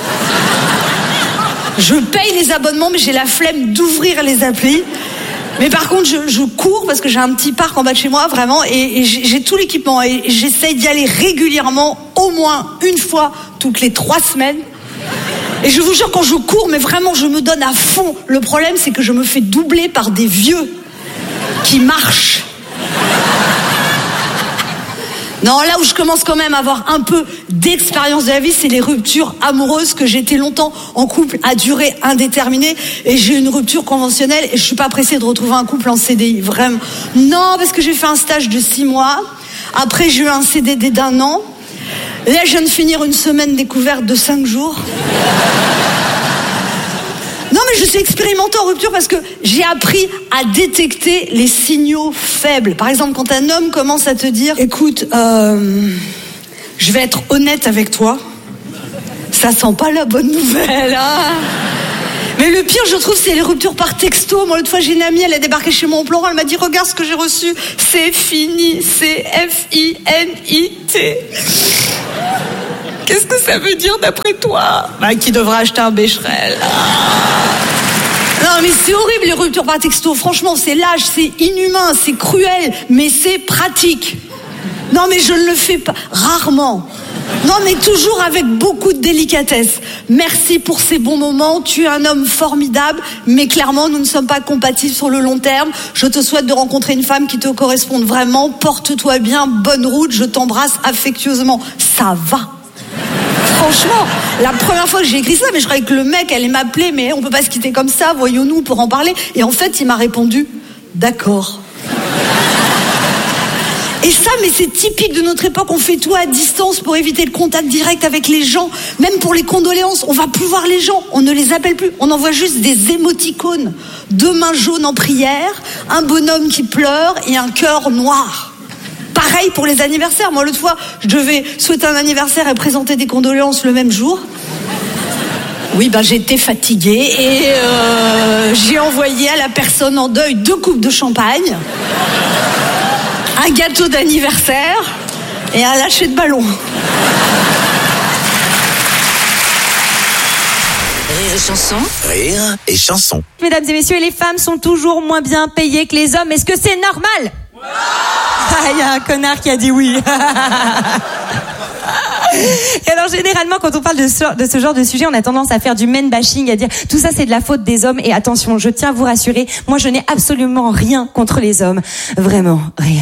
Je paye les abonnements, mais j'ai la flemme d'ouvrir les applis. Mais par contre, je cours parce que j'ai un petit parc en bas de chez moi, vraiment, et j'ai tout l'équipement. Et j'essaye d'y aller régulièrement, au moins une fois toutes les 3 semaines. Et je vous jure, quand je cours, mais vraiment, je me donne à fond. Le problème, c'est que je me fais doubler par des vieux qui marchent. Non, là où je commence quand même à avoir un peu d'expérience de la vie, c'est les ruptures amoureuses, que j'étais longtemps en couple à durée indéterminée et j'ai une rupture conventionnelle et je suis pas pressée de retrouver un couple en CDI, vraiment. Non, parce que j'ai fait un stage de 6 mois, après j'ai eu un CDD d'1 an, là je viens de finir une semaine découverte de 5 jours. Non, mais je suis expérimentée en rupture parce que j'ai appris à détecter les signaux faibles. Par exemple, quand un homme commence à te dire « Écoute, je vais être honnête avec toi. Ça sent pas la bonne nouvelle, hein ?» Mais le pire, je trouve, c'est les ruptures par texto. Moi, l'autre fois, j'ai une amie, elle a débarqué chez moi en pleurant. Elle m'a dit, regarde ce que j'ai reçu. C'est fini. C'est F-I-N-I-T. Qu'est-ce que ça veut dire d'après toi? Bah, qui devra acheter un Becherel. Non, mais c'est horrible, les ruptures par texto. Franchement, c'est lâche, c'est inhumain, c'est cruel, mais c'est pratique. Non, mais je ne le fais pas. Rarement. Non, mais toujours avec beaucoup de délicatesse. Merci pour ces bons moments. Tu es un homme formidable, mais clairement, nous ne sommes pas compatibles sur le long terme. Je te souhaite de rencontrer une femme qui te corresponde vraiment. Porte-toi bien, bonne route, je t'embrasse affectueusement. Ça va. Franchement, la première fois que j'ai écrit ça, mais je croyais que le mec allait m'appeler, mais on peut pas se quitter comme ça, voyons-nous, pour en parler. Et en fait, il m'a répondu, d'accord. Et ça, mais c'est typique de notre époque, on fait tout à distance pour éviter le contact direct avec les gens. Même pour les condoléances, on va plus voir les gens, on ne les appelle plus, on envoie juste des émoticônes. 2 mains jaunes en prière, un bonhomme qui pleure et un cœur noir. Pareil pour les anniversaires. Moi, l'autre fois, je devais souhaiter un anniversaire et présenter des condoléances le même jour. Oui, ben j'étais fatiguée et j'ai envoyé à la personne en deuil 2 coupes de champagne, un gâteau d'anniversaire et un lâcher de ballon. Rire et chanson. Rire et chanson. Mesdames et messieurs, les femmes sont toujours moins bien payées que les hommes. Est-ce que c'est normal? Ah, il y a un connard qui a dit oui. Et alors généralement quand on parle de ce genre de sujet, on a tendance à faire du men bashing, à dire tout ça c'est de la faute des hommes. Et attention, je tiens à vous rassurer, moi je n'ai absolument rien contre les hommes. Vraiment,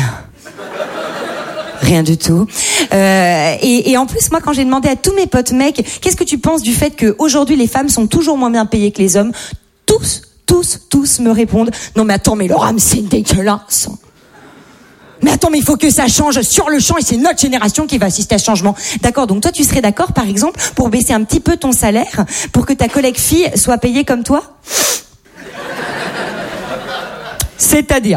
rien du tout. Et en plus, moi, quand j'ai demandé à tous mes potes mecs, qu'est-ce que tu penses du fait qu'aujourd'hui les femmes sont toujours moins bien payées que les hommes, tous me répondent, non mais attends, mais Laura, c'est dégueulasse. Mais attends, mais il faut que ça change sur le champ et c'est notre génération qui va assister à ce changement. D'accord, donc toi tu serais d'accord par exemple pour baisser un petit peu ton salaire pour que ta collègue fille soit payée comme toi? C'est-à-dire?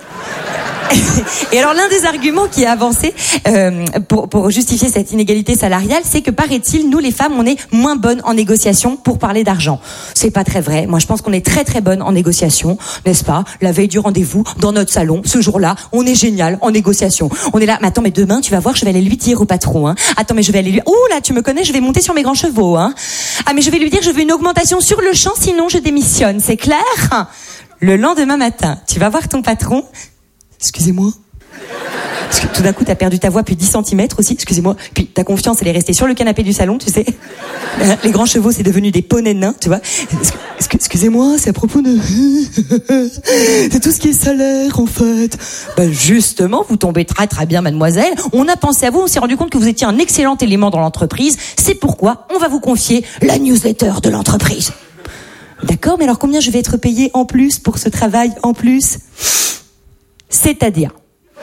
Et alors l'un des arguments qui est avancé pour justifier cette inégalité salariale, c'est que paraît-il, nous les femmes, on est moins bonnes en négociation pour parler d'argent. C'est pas très vrai. Moi je pense qu'on est très très bonnes en négociation, n'est-ce pas? La veille du rendez-vous, dans notre salon, ce jour-là, on est génial en négociation. On est là, mais attends, mais demain tu vas voir, je vais aller lui dire au patron, hein. Attends, mais je vais aller lui... Ouh là, tu me connais, je vais monter sur mes grands chevaux, hein. Ah mais je vais lui dire, je veux une augmentation sur le champ, sinon je démissionne, c'est clair? Le lendemain matin, tu vas voir ton patron. Excusez-moi. Parce que tout d'un coup, t'as perdu ta voix puis 10 cm aussi, excusez-moi. Puis ta confiance, elle est restée sur le canapé du salon, tu sais. Les grands chevaux, c'est devenu des poneys nains, tu vois. Excusez-moi, c'est à propos de... C'est tout ce qui est salaire, en fait. Ben justement, vous tombez très très bien, mademoiselle. On a pensé à vous, on s'est rendu compte que vous étiez un excellent élément dans l'entreprise. C'est pourquoi on va vous confier la newsletter de l'entreprise. D'accord, mais alors combien je vais être payée en plus pour ce travail en plus ? C'est-à-dire.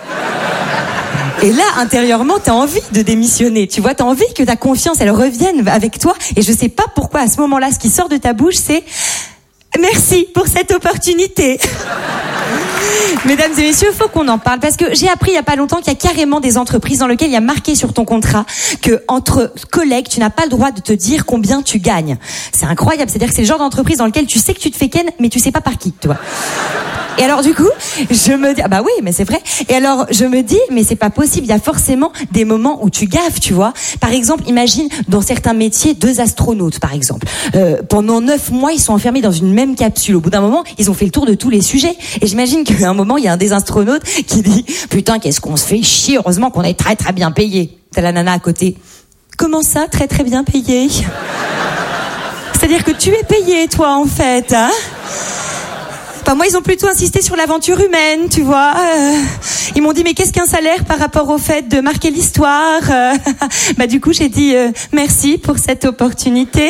Et là, intérieurement, t'as envie de démissionner. Tu vois, t'as envie que ta confiance, elle revienne avec toi. Et je sais pas pourquoi, à ce moment-là, ce qui sort de ta bouche, c'est « Merci pour cette opportunité ». Mesdames et messieurs, faut qu'on en parle parce que j'ai appris il y a pas longtemps qu'il y a carrément des entreprises dans lesquelles il y a marqué sur ton contrat que entre collègues, tu n'as pas le droit de te dire combien tu gagnes. C'est incroyable, c'est-à-dire que c'est le genre d'entreprise dans lequel tu sais que tu te fais ken, mais tu sais pas par qui, tu vois. Et alors du coup, je me dis, ah bah oui, mais c'est vrai. Et alors je me dis, mais c'est pas possible. Il y a forcément des moments où tu gaffes, tu vois. Par exemple, imagine dans certains métiers 2 astronautes, par exemple. Pendant 9 mois, ils sont enfermés dans une même capsule. Au bout d'un moment, ils ont fait le tour de tous les sujets. Et j'imagine qu'à un moment, il y a un des astronautes qui dit, putain, qu'est-ce qu'on se fait chier. Heureusement qu'on est très très bien payé. T'as la nana à côté. Comment ça, très très bien payé? C'est-à-dire que tu es payé, toi, en fait, hein? Enfin, moi, ils ont plutôt insisté sur l'aventure humaine, tu vois. Ils m'ont dit, mais qu'est-ce qu'un salaire par rapport au fait de marquer l'histoire? Bah, du coup, j'ai dit, merci pour cette opportunité.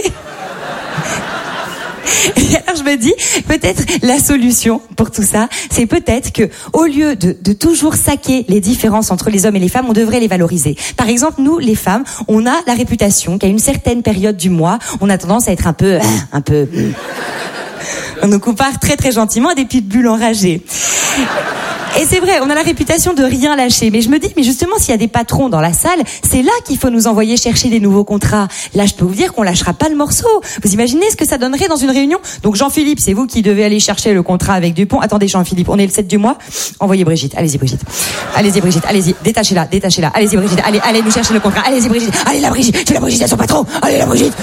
Et alors je me dis, peut-être la solution pour tout ça, c'est peut-être que au lieu de toujours saquer les différences entre les hommes et les femmes, on devrait les valoriser. Par exemple, nous, les femmes, on a la réputation qu'à une certaine période du mois, on a tendance à être un peu... On nous compare très très gentiment à des pitbulls enragés. Et c'est vrai, on a la réputation de rien lâcher. Mais je me dis, mais justement, s'il y a des patrons dans la salle, c'est là qu'il faut nous envoyer chercher des nouveaux contrats. Là, je peux vous dire qu'on lâchera pas le morceau. Vous imaginez ce que ça donnerait dans une réunion? Donc Jean-Philippe, c'est vous qui devez aller chercher le contrat avec Dupont. Attendez Jean-Philippe, on est le 7 du mois. Envoyez Brigitte. Allez-y Brigitte. Allez-y Brigitte. Allez-y. Détachez-la. Allez-y Brigitte. Allez nous chercher le contrat. Allez-y Brigitte. Allez la Brigitte. C'est la Brigitte à son patron. Allez la Brigitte.